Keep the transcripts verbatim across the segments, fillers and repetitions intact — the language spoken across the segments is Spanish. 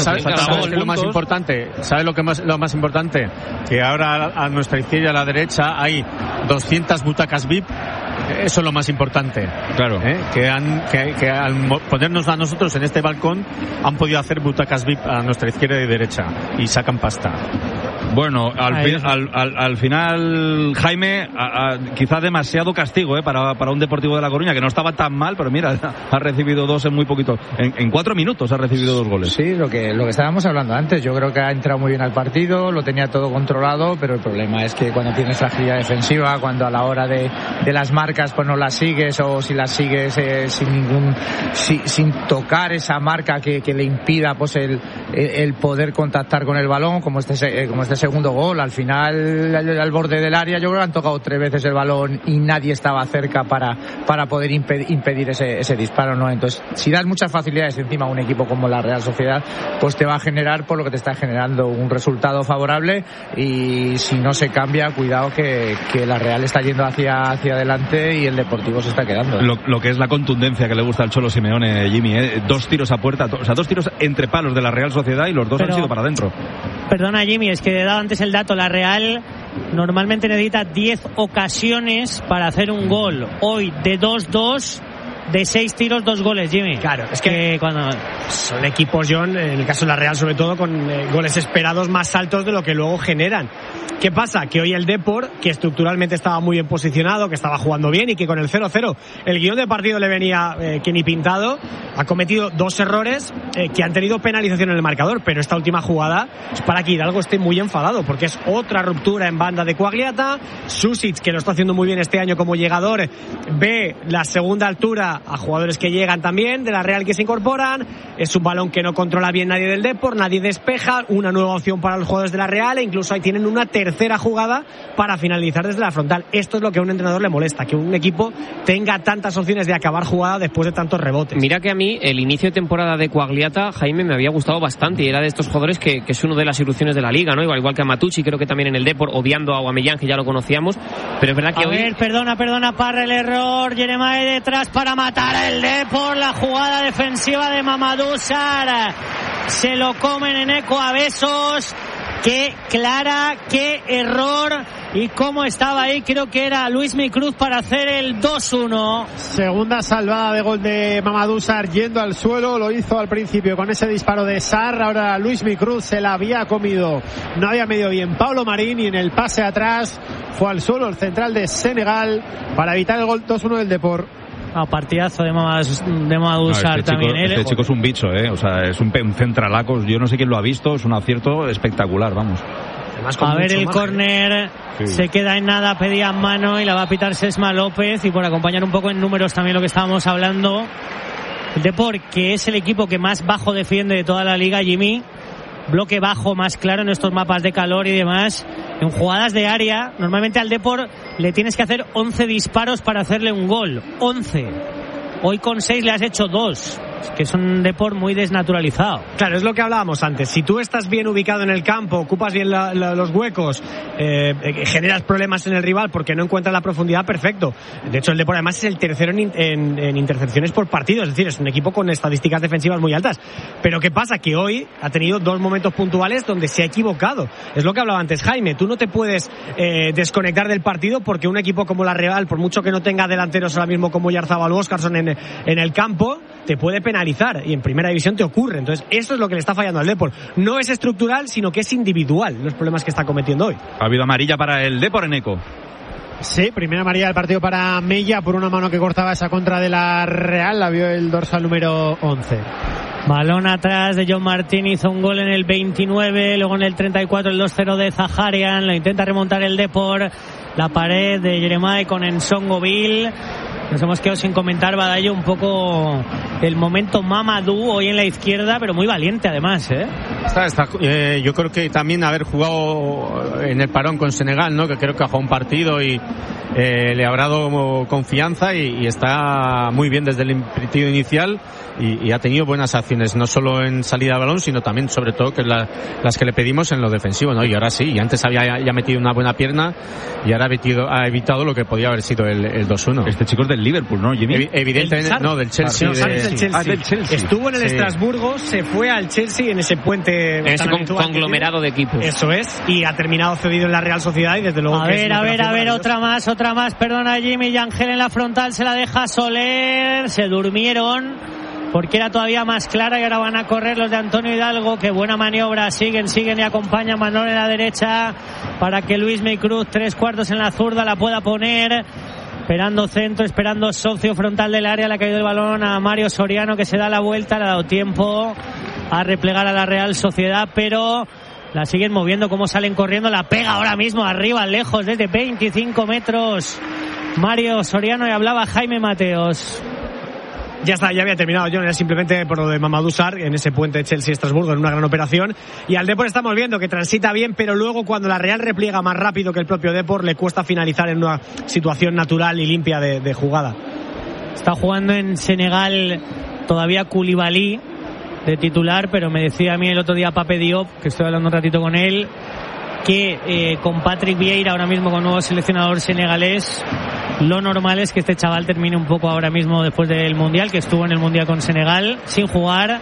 ¿Sabes, Venga, ¿sabes gol, qué es lo más puntos. importante? ¿Sabes lo que más, lo más importante? Que ahora a nuestra izquierda y a la derecha hay doscientas butacas V I P. Eso es lo más importante. Claro. ¿Eh? Que, han, que, que al ponernos a nosotros en este balcón han podido hacer butacas V I P a nuestra izquierda y derecha y sacan pasta. Bueno, al, fin, al, al, al final, Jaime, a, a, quizá demasiado castigo ¿eh? para, para un Deportivo de La Coruña, que no estaba tan mal, pero mira, ha recibido dos en muy poquito. En, en cuatro minutos ha recibido dos goles. Sí, lo que, lo que estábamos hablando antes. Yo creo que ha entrado muy bien al partido, lo tenía todo controlado, pero el problema es que cuando tienes fragilidad defensiva, cuando a la hora de, de las marcas pues no las sigues, o si las sigues eh, sin ningún si, sin tocar esa marca que, que le impida pues el, el poder contactar con el balón, como este, como este segundo gol. Al final, al, al borde del área, yo creo que han tocado tres veces el balón y nadie estaba cerca para, para poder impedir, impedir ese, ese disparo, ¿no? Entonces, si das muchas facilidades encima a un equipo como la Real Sociedad, pues te va a generar, por lo que te está generando, un resultado favorable, y si no se cambia, cuidado que, que la Real está yendo hacia, hacia adelante y el Deportivo se está quedando. Lo, lo que es la contundencia que le gusta al Cholo Simeone, Jimmy, ¿eh? Dos tiros a puerta, o sea, dos tiros entre palos de la Real Sociedad y los dos Pero, han sido para adentro. Perdona, Jimmy, es que he dado antes el dato. La Real normalmente necesita diez ocasiones para hacer un gol. Hoy de dos dos, de seis tiros, dos goles, Jimmy. Claro, es que, que cuando son equipos, John, en el caso de la Real sobre todo, con eh, goles esperados más altos de lo que luego generan. ¿Qué pasa? Que hoy el Depor, que estructuralmente estaba muy bien posicionado, que estaba jugando bien y que con el cero cero el guión de partido le venía eh, que ni pintado, ha cometido dos errores eh, que han tenido penalización en el marcador, pero esta última jugada es para que Hidalgo esté muy enfadado, porque es otra ruptura en banda de Quagliata. Susic, que lo está haciendo muy bien este año como llegador, ve la segunda altura a jugadores que llegan también de la Real que se incorporan. Es un balón que no controla bien nadie del Depor, nadie despeja, una nueva opción para los jugadores de la Real, e incluso ahí tienen una tercera jugada para finalizar desde la frontal. Esto es lo que a un entrenador le molesta, que un equipo tenga tantas opciones de acabar jugada después de tantos rebotes. Mira que a mí el inicio de temporada de Quagliata, Jaime, me había gustado bastante, y era de estos jugadores que, que es uno de las ilusiones de la liga, ¿no? Igual, igual que a Matucci, creo que también en el Depor, obviando a Aubameyang, que ya lo conocíamos, pero es verdad que a hoy... ver, perdona, perdona, para el error, Jeremai detrás para matar el Depor, la jugada defensiva de Mamadou Sarr, se lo comen en eco a besos. Qué clara, qué error, y cómo estaba ahí, creo que era Luismi Cruz para hacer el dos uno. Segunda salvada de gol de Mamadou Sarr yendo al suelo, lo hizo al principio con ese disparo de Sarr, ahora Luismi Cruz se la había comido, no había medido bien Pablo Marín, y en el pase atrás fue al suelo el central de Senegal para evitar el gol dos uno del Depor. Ah, partidazo de Mamadou Sarr no, este también. Chico, este chico es un bicho, ¿eh? O sea, es un, un centralaco. Yo no sé quién lo ha visto, es un acierto espectacular, vamos. A ver el córner, sí. Se queda en nada, pedía mano y la va a pitar Sesma López, y por acompañar un poco en números también lo que estábamos hablando, el Depor, que es el equipo que más bajo defiende de toda la liga, Jimmy, bloque bajo más claro en estos mapas de calor y demás, en jugadas de área, normalmente al Depor le tienes que hacer once disparos para hacerle un gol, once. Hoy con seis le has hecho dos, que es un Depor muy desnaturalizado. Claro, es lo que hablábamos antes. Si tú estás bien ubicado en el campo, ocupas bien la, la, los huecos, eh, generas problemas en el rival porque no encuentras la profundidad, perfecto. De hecho, el Depor además es el tercero en, en, en intercepciones por partido, es decir, es un equipo con estadísticas defensivas muy altas. Pero ¿qué pasa? Que hoy ha tenido dos momentos puntuales donde se ha equivocado. Es lo que hablaba antes Jaime, tú no te puedes eh, desconectar del partido porque un equipo como la Real, por mucho que no tenga delanteros ahora mismo como Oyarzabal o Óscarson en, en el campo, te puede penalizar, y en primera división te ocurre. Entonces eso es lo que le está fallando al Depor. No es estructural, sino que es individual los problemas que está cometiendo hoy. Ha habido amarilla para el Depor en eco. Sí, primera amarilla del partido para Mella por una mano que cortaba esa contra de la Real, la vio el dorsal número once. Balón atrás de John Martín, hizo un gol en el veintinueve, luego en el treinta y cuatro el dos cero de Zaharian, lo intenta remontar el Depor, la pared de Jeremai con Nsongoville. Nos hemos quedado sin comentar, Badallo, un poco el momento Mamadou hoy en la izquierda, pero muy valiente además, ¿eh? Está, está, eh, yo creo que también haber jugado en el parón con Senegal, ¿no? Que creo que ha jugado un partido y eh, le habrá dado confianza, y, y está muy bien desde el partido inicial, y, y ha tenido buenas acciones, no solo en salida de balón, sino también, sobre todo, que la, las que le pedimos en lo defensivo, ¿no? Y ahora sí, y antes había ya metido una buena pierna, y ahora ha evitado, ha evitado lo que podía haber sido el, el dos uno. Este chico es del del Liverpool, ¿no, Jimmy? Evi- evidentemente, no, del Chelsea. No, de... Sarri es del Chelsea. Ah, del Chelsea. Estuvo en el Sí. Estrasburgo, se fue al Chelsea en ese puente. En ese tan con- habitual que conglomerado de tiene. equipos. Eso es, y ha terminado cedido en la Real Sociedad y desde luego A que es ver, una a ver, operación a ver, maravillosa. otra más, otra más. Perdona, Jimmy y Ángel en la frontal se la deja Soler. Se durmieron porque era todavía más clara y ahora van a correr los de Antonio Hidalgo. Qué buena maniobra. Siguen, siguen y acompañan Manuel en la derecha para que Luis Cruz, tres cuartos en la zurda, la pueda poner. Esperando centro, esperando socio frontal del área. Le ha caído el balón a Mario Soriano, que se da la vuelta. Le ha dado tiempo a replegar a la Real Sociedad, pero la siguen moviendo. Como salen corriendo, la pega ahora mismo arriba, lejos, desde veinticinco metros. Mario Soriano, y hablaba Jaime Mateos. Ya está, ya había terminado, John. Era simplemente por lo de Mamadou Sarr en ese puente Chelsea-Estrasburgo en una gran operación. Y al Depor estamos viendo que transita bien, pero luego cuando la Real repliega más rápido que el propio Depor, le cuesta finalizar en una situación natural y limpia de, de jugada. Está jugando en Senegal todavía Koulibaly de titular, pero me decía a mí el otro día Pape Diop, que estoy hablando un ratito con él, que eh, con Patrick Vieira, ahora mismo con nuevo seleccionador senegalés, lo normal es que este chaval termine un poco ahora mismo después del Mundial, que estuvo en el Mundial con Senegal, sin jugar,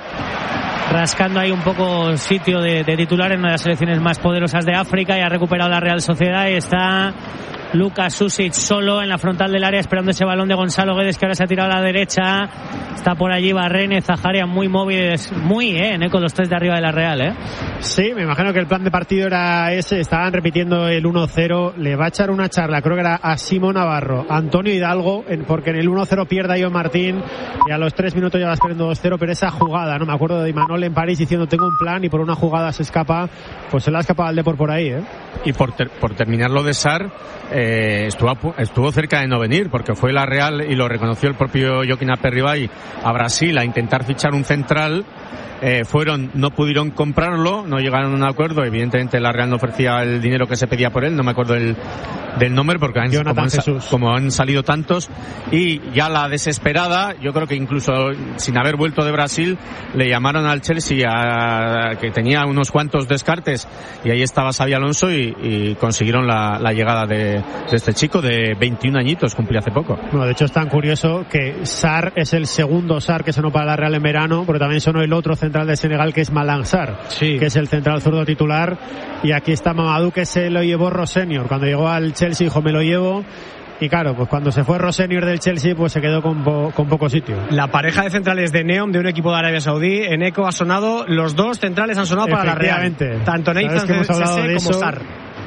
rascando ahí un poco sitio de, de titular en una de las selecciones más poderosas de África, y ha recuperado la Real Sociedad y está Lucas Susic solo en la frontal del área esperando ese balón de Gonzalo Guedes, que ahora se ha tirado a la derecha. Está por allí Barrene, Zaharia muy móviles, muy eh, eh, con los tres de arriba de la Real. eh. Sí, me imagino que el plan de partido era ese. Estaban repitiendo el uno cero. Le va a echar una charla, creo que era a Simón Navarro, Antonio Hidalgo, en, porque en el uno cero pierde a Ion Martín y a los tres minutos ya vas perdiendo dos cero. Pero esa jugada, no me acuerdo de Imanol en París diciendo tengo un plan, y por una jugada se escapa, pues se la ha escapado al Depor por ahí. ¿eh? Y por, ter, por terminar lo de Sarr, eh, estuvo, estuvo cerca de no venir, porque fue la Real, y lo reconoció el propio Joaquín Aperribay, a Brasil a intentar fichar un central. Eh, fueron, no pudieron comprarlo, no llegaron a un acuerdo. Evidentemente la Real no ofrecía el dinero que se pedía por él, no me acuerdo el, del nombre, porque han, como, han, como han salido tantos, y ya la desesperada, yo creo que incluso sin haber vuelto de Brasil, le llamaron al Chelsea, a, que tenía unos cuantos descartes, y ahí estaba Xabi Alonso, y, y consiguieron la, la llegada de, de este chico de veintiún añitos, cumplió hace poco. Bueno, de hecho es tan curioso que Sarr es el segundo Sarr que sonó para la Real en verano, porque también sonó el otro central de Senegal, que es Malang Sarr, sí, que es el central zurdo titular. Y aquí está Mamadou, que se lo llevó Ross Senior cuando llegó al Chelsea, dijo me lo llevo, y claro, pues cuando se fue Ross Senior del Chelsea, pues se quedó con, po con poco sitio. La pareja de centrales de Neom, de un equipo de Arabia Saudí, en Eco ha sonado, los dos centrales han sonado para la Real, tanto Nathan Cesé como Sarr.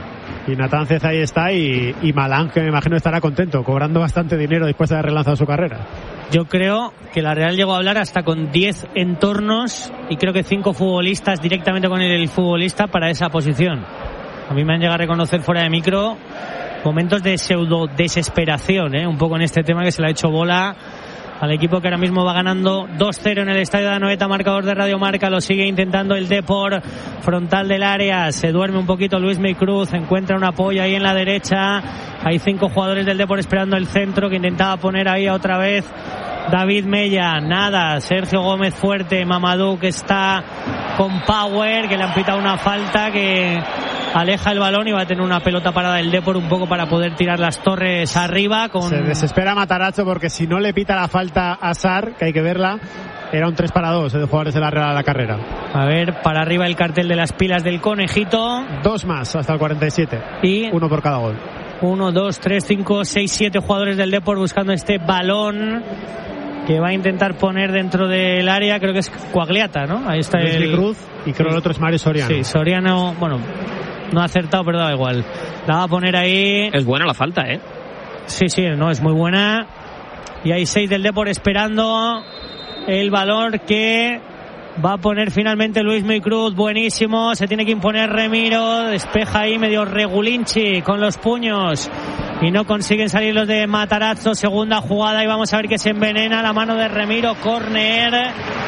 Y Nathan Cez ahí está, y, y Malang, que me imagino estará contento, cobrando bastante dinero después de haber relanzado su carrera. Yo creo que la Real llegó a hablar hasta con diez entornos, y creo que cinco futbolistas directamente con el futbolista para esa posición. A mí me han llegado a reconocer fuera de micro momentos de pseudo desesperación, ¿eh? un poco en este tema, que se le ha hecho bola al equipo, que ahora mismo va ganando dos cero en el estadio de Anoeta, marcador de Radio Marca. Lo sigue intentando el Depor, frontal del área, se duerme un poquito Luis Cruz, encuentra un apoyo ahí en la derecha. Hay cinco jugadores del Depor esperando el centro, que intentaba poner ahí otra vez David Mella, nada. Sergio Gómez fuerte, Mamadou, que está con power, que le han pitado una falta que aleja el balón, y va a tener una pelota parada del Depor un poco para poder tirar las torres arriba. Con... Se desespera Matarazzo, porque si no le pita la falta a Sarr, que hay que verla, era un tres para dos de jugadores de la Real a la carrera. A ver, para arriba el cartel de las pilas del Conejito. Dos más hasta el cuarenta y siete. Y uno por cada gol. Uno, dos, tres, cinco, seis, siete jugadores del Depor buscando este balón, que va a intentar poner dentro del área. Creo que es Quagliata, ¿no? Ahí está el Cruz, y creo que el otro es Mario Soriano. Sí, Soriano, bueno, no ha acertado, pero da igual. La va a poner ahí. Es buena la falta, ¿eh? Sí, sí, no, es muy buena. Y hay seis del Depor esperando el balón, que va a poner finalmente Luis Cruz. Buenísimo, se tiene que imponer Remiro, despeja ahí medio Regulinchi con los puños, y no consiguen salir los de Matarazzo. Segunda jugada, y vamos a ver que se envenena la mano de Remiro. Córner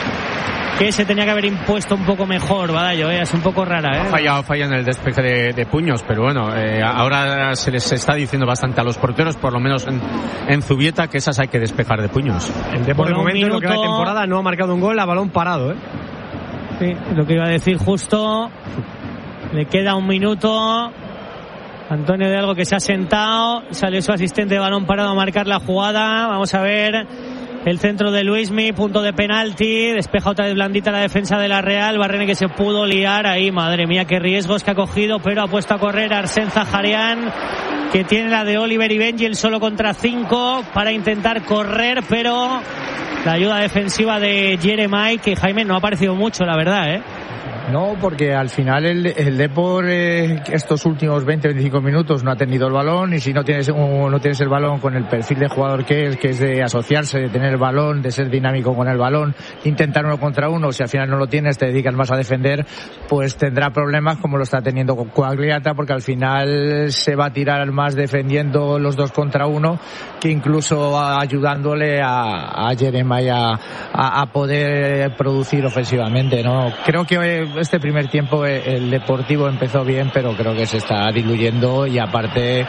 que se tenía que haber impuesto un poco mejor, Badallo, ¿eh? Es un poco rara, ¿eh? Ha fallado, falla en el despeje de, de puños, pero bueno, eh, ahora se les está diciendo bastante a los porteros, por lo menos en, en Zubieta, que esas hay que despejar de puños. El Depor, de momento, en lo que va de temporada, no ha marcado un gol a balón parado, ¿eh? Sí, lo que iba a decir justo. Le queda un minuto Antonio de Algo, que se ha sentado, sale su asistente de balón parado a marcar la jugada. Vamos a ver el centro de Luismi, punto de penalti, despeja otra vez blandita la defensa de la Real. Barrene, que se pudo liar ahí, madre mía, qué riesgos que ha cogido, pero ha puesto a correr Arsène Zaharian, que tiene la de Oliver y Benji, el solo contra cinco para intentar correr, pero la ayuda defensiva de Jeremai, que Jaime no ha aparecido mucho, la verdad, ¿eh? No, porque al final el, el Depor eh, estos últimos veinte a veinticinco minutos no ha tenido el balón, y si no tienes un, no tienes el balón con el perfil de jugador que es, que es de asociarse, de tener el balón, de ser dinámico con el balón, intentar uno contra uno, si al final no lo tienes, te dedicas más a defender, pues tendrá problemas como lo está teniendo con Coagliata, porque al final se va a tirar más defendiendo los dos contra uno que incluso ayudándole a, a Jeremai a, a, a poder producir ofensivamente, ¿no? Creo que este primer tiempo el Deportivo empezó bien, pero creo que se está diluyendo, y aparte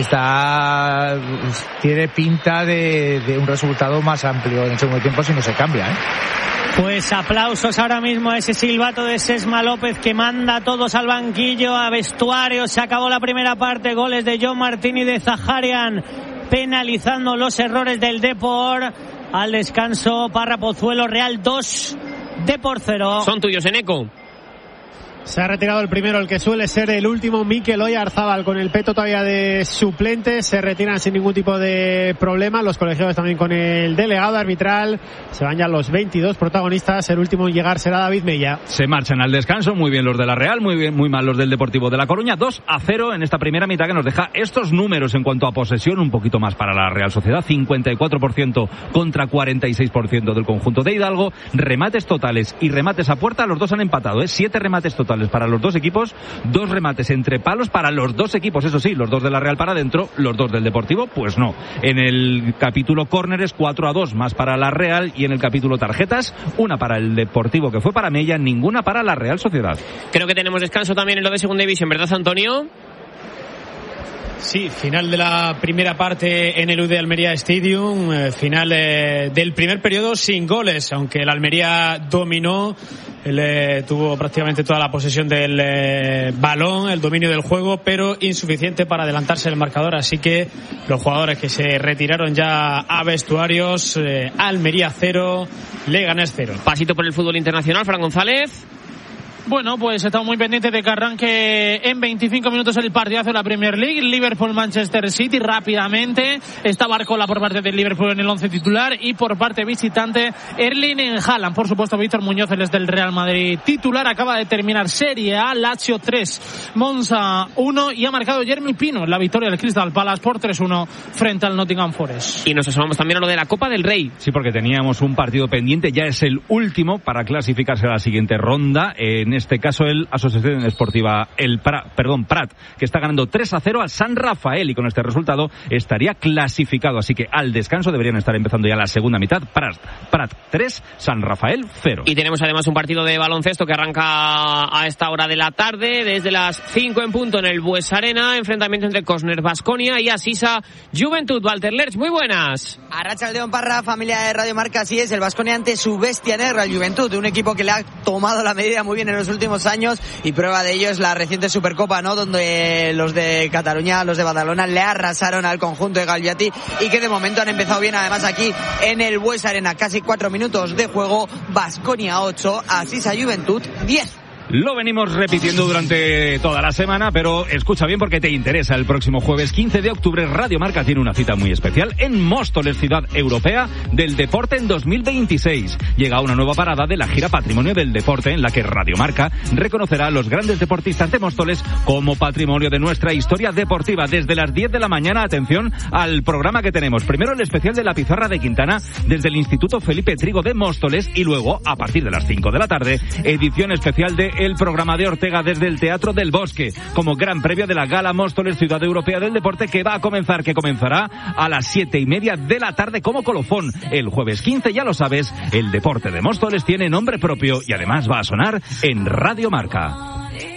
está tiene pinta de, de un resultado más amplio en el segundo tiempo si no se cambia, ¿eh? Pues aplausos ahora mismo a ese silbato de Sesma López, que manda a todos al banquillo, a vestuario. Se acabó la primera parte, goles de John Martín y de Zaharian penalizando los errores del Depor. Al descanso, Parra Pozuelo, Real dos, Depor cero. Son tuyos, Eneco. Se ha retirado el primero, el que suele ser el último, Mikel Oyarzábal, con el peto todavía de suplente. Se retiran sin ningún tipo de problema. Los colegiados también con el delegado arbitral. Se van ya los veintidós protagonistas. El último en llegar será David Mella. Se marchan al descanso. Muy bien los de la Real, muy bien, muy mal los del Deportivo de La Coruña. dos a cero en esta primera mitad, que nos deja estos números en cuanto a posesión, un poquito más para la Real Sociedad. cincuenta y cuatro por ciento contra cuarenta y seis por ciento del conjunto de Hidalgo. Remates totales y remates a puerta, los dos han empatado, ¿eh? Siete remates totales para los dos equipos, dos remates entre palos para los dos equipos, eso sí, los dos de la Real para adentro, los dos del Deportivo, pues no. En el capítulo córneres, cuatro a dos más para la Real, y en el capítulo tarjetas, una para el Deportivo que fue para Mella, ninguna para la Real Sociedad. Creo que tenemos descanso también en lo de Segunda División, ¿verdad, Antonio? Sí, final de la primera parte en el U D Almería Stadium, eh, final eh, del primer periodo sin goles, aunque el Almería dominó. Él eh, tuvo prácticamente toda la posesión del eh, balón, el dominio del juego, pero insuficiente para adelantarse el marcador. Así que los jugadores que se retiraron ya a vestuarios, eh, Almería cero, Leganés cero. Pasito por el fútbol internacional, Fran González. Bueno, pues estamos muy pendientes de que arranque en veinticinco minutos el partidazo de la Premier League. Liverpool-Manchester City, rápidamente. Está Barcola por parte del Liverpool en el once titular, y por parte visitante Erling Haaland. Por supuesto, Víctor Muñoz, el es del Real Madrid titular. Acaba de terminar Serie A, Lazio tres, Monza uno, y ha marcado Jeremy Pino en la victoria del Crystal Palace por tres uno frente al Nottingham Forest. Y nos asomamos también a lo de la Copa del Rey. Sí, porque teníamos un partido pendiente, ya es el último para clasificarse a la siguiente ronda. En este caso el Asociación Esportiva el Prat, perdón, Prat, que está ganando tres a cero al San Rafael, y con este resultado estaría clasificado, así que al descanso deberían estar empezando ya la segunda mitad. Prat, Prat tres, San Rafael cero. Y tenemos además un partido de baloncesto que arranca a esta hora de la tarde, desde las cinco en punto en el Bues Arena, enfrentamiento entre Cosner Baskonia y Asisa Juventud. Walter Lerch, muy buenas. Arratsaldeon, Parra, familia de Radio Marca, así es, el Baskonia ante su bestia negra, el Juventud, un equipo que le ha tomado la medida muy bien en los últimos años, y prueba de ello es la reciente Supercopa, ¿no? Donde los de Cataluña, los de Badalona, le arrasaron al conjunto de Galviati, y que de momento han empezado bien, además aquí en el Bues Arena. Casi cuatro minutos de juego, Baskonia ocho, Asisa Juventud diez. Lo venimos repitiendo durante toda la semana, pero escucha bien porque te interesa. El próximo jueves quince de octubre, Radio Marca tiene una cita muy especial en Móstoles, ciudad europea del deporte en dos mil veintiséis. Llega una nueva parada de la gira Patrimonio del Deporte, en la que Radio Marca reconocerá a los grandes deportistas de Móstoles como patrimonio de nuestra historia deportiva. Desde las diez de la mañana, atención al programa que tenemos. Primero el especial de la Pizarra de Quintana desde el Instituto Felipe Trigo de Móstoles, y luego, a partir de las cinco de la tarde, edición especial de el programa de Ortega desde el Teatro del Bosque, como gran previo de la Gala Móstoles Ciudad Europea del Deporte, que va a comenzar, que comenzará a las siete y media de la tarde como colofón. El jueves quince, ya lo sabes, el deporte de Móstoles tiene nombre propio y además va a sonar en Radio Marca.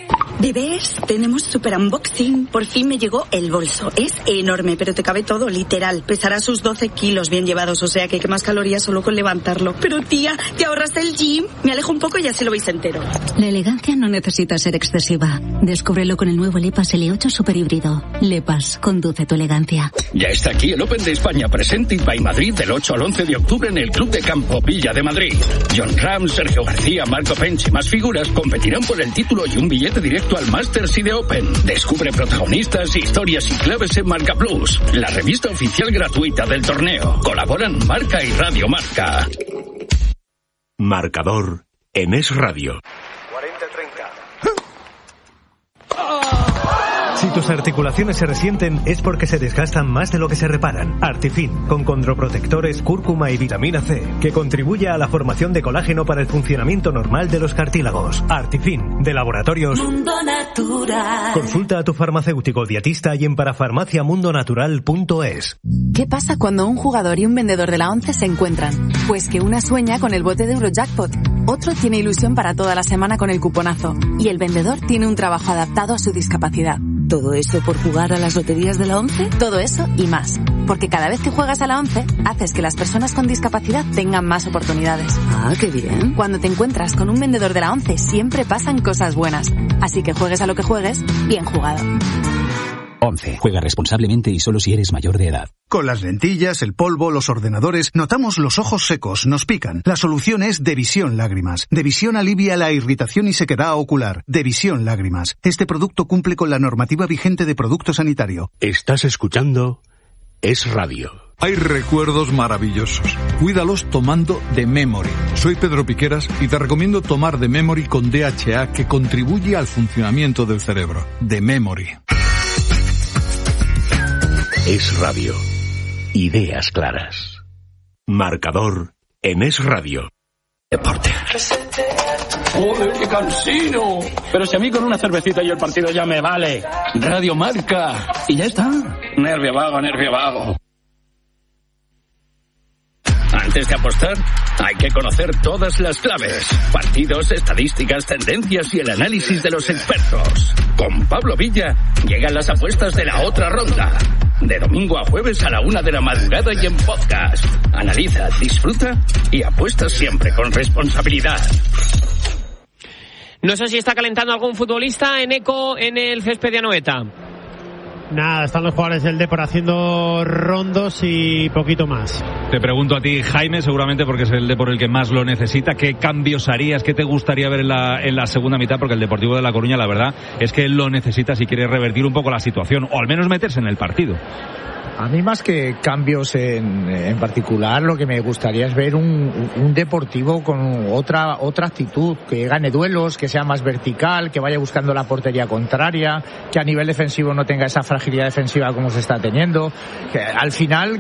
Bebés, tenemos super unboxing. Por fin me llegó el bolso. Es enorme, pero te cabe todo, literal. Pesará sus doce kilos bien llevados, o sea que quemas calorías solo con levantarlo. Pero tía, ¿te ahorras el gym? Me alejo un poco y así lo veis entero. La elegancia no necesita ser excesiva. Descúbrelo con el nuevo Lepas L ocho Super Híbrido. Lepas, conduce tu elegancia. Ya está aquí el Open de España Presented by Madrid del ocho al once de octubre en el Club de Campo Villa de Madrid. John Ram, Sergio García, Marco Pench y más figuras competirán por el título y un billete directo al Masters y de Open. Descubre protagonistas, historias y claves en Marca Plus, la revista oficial gratuita del torneo. Colaboran Marca y Radio Marca. Marcador en Es Radio. cuarenta treinta. Si tus articulaciones se resienten es porque se desgastan más de lo que se reparan. Artifin, con condroprotectores, cúrcuma y vitamina C, que contribuye a la formación de colágeno para el funcionamiento normal de los cartílagos. Artifin, de Laboratorios Mundo Natural. Consulta a tu farmacéutico dietista y en parafarmaciamundonatural punto es. ¿Qué pasa cuando un jugador y un vendedor de la ONCE se encuentran? Pues que una sueña con el bote de Eurojackpot, otro tiene ilusión para toda la semana con el cuponazo y el vendedor tiene un trabajo adaptado a su discapacidad. ¿Todo eso por jugar a las loterías de la ONCE? Todo eso y más. Porque cada vez que juegas a la ONCE, haces que las personas con discapacidad tengan más oportunidades. Ah, qué bien. Cuando te encuentras con un vendedor de la ONCE, siempre pasan cosas buenas. Así que juegues a lo que juegues, bien jugado. once. Juega responsablemente y solo si eres mayor de edad. Con las lentillas, el polvo, los ordenadores, notamos los ojos secos, nos pican. La solución es Devisión Lágrimas. Devisión alivia la irritación y sequedad ocular. Devisión Lágrimas. Este producto cumple con la normativa vigente de producto sanitario. Estás escuchando Es Radio. Hay recuerdos maravillosos. Cuídalos tomando The Memory. Soy Pedro Piqueras y te recomiendo tomar The Memory con D H A, que contribuye al funcionamiento del cerebro. The Memory. Es Radio. Ideas claras. Marcador en Es Radio. Deporte. ¡Joder, qué cansino! Pero si a mí con una cervecita y el partido ya me vale. Radio Marca. Y ya está. Nervio vago, nervio vago. Antes de apostar, hay que conocer todas las claves, partidos, estadísticas, tendencias y el análisis de los expertos. Con Pablo Villa llegan las apuestas de la otra ronda. De domingo a jueves a la una de la madrugada y en podcast. Analiza, disfruta y apuesta siempre con responsabilidad. No sé si está calentando algún futbolista en eco en el césped de Anoeta. Nada, están los jugadores del Depor haciendo rondos y poquito más. Te pregunto a ti, Jaime, seguramente porque es el Depor el que más lo necesita. ¿Qué cambios harías? ¿Qué te gustaría ver en la, en la segunda mitad? Porque el Deportivo de La Coruña, la verdad, es que lo necesita si quiere revertir un poco la situación, o al menos meterse en el partido. A mí, más que cambios en, en particular, lo que me gustaría es ver un, un Deportivo con otra otra actitud, que gane duelos, que sea más vertical, que vaya buscando la portería contraria, que a nivel defensivo no tenga esa fragilidad defensiva como se está teniendo, que al final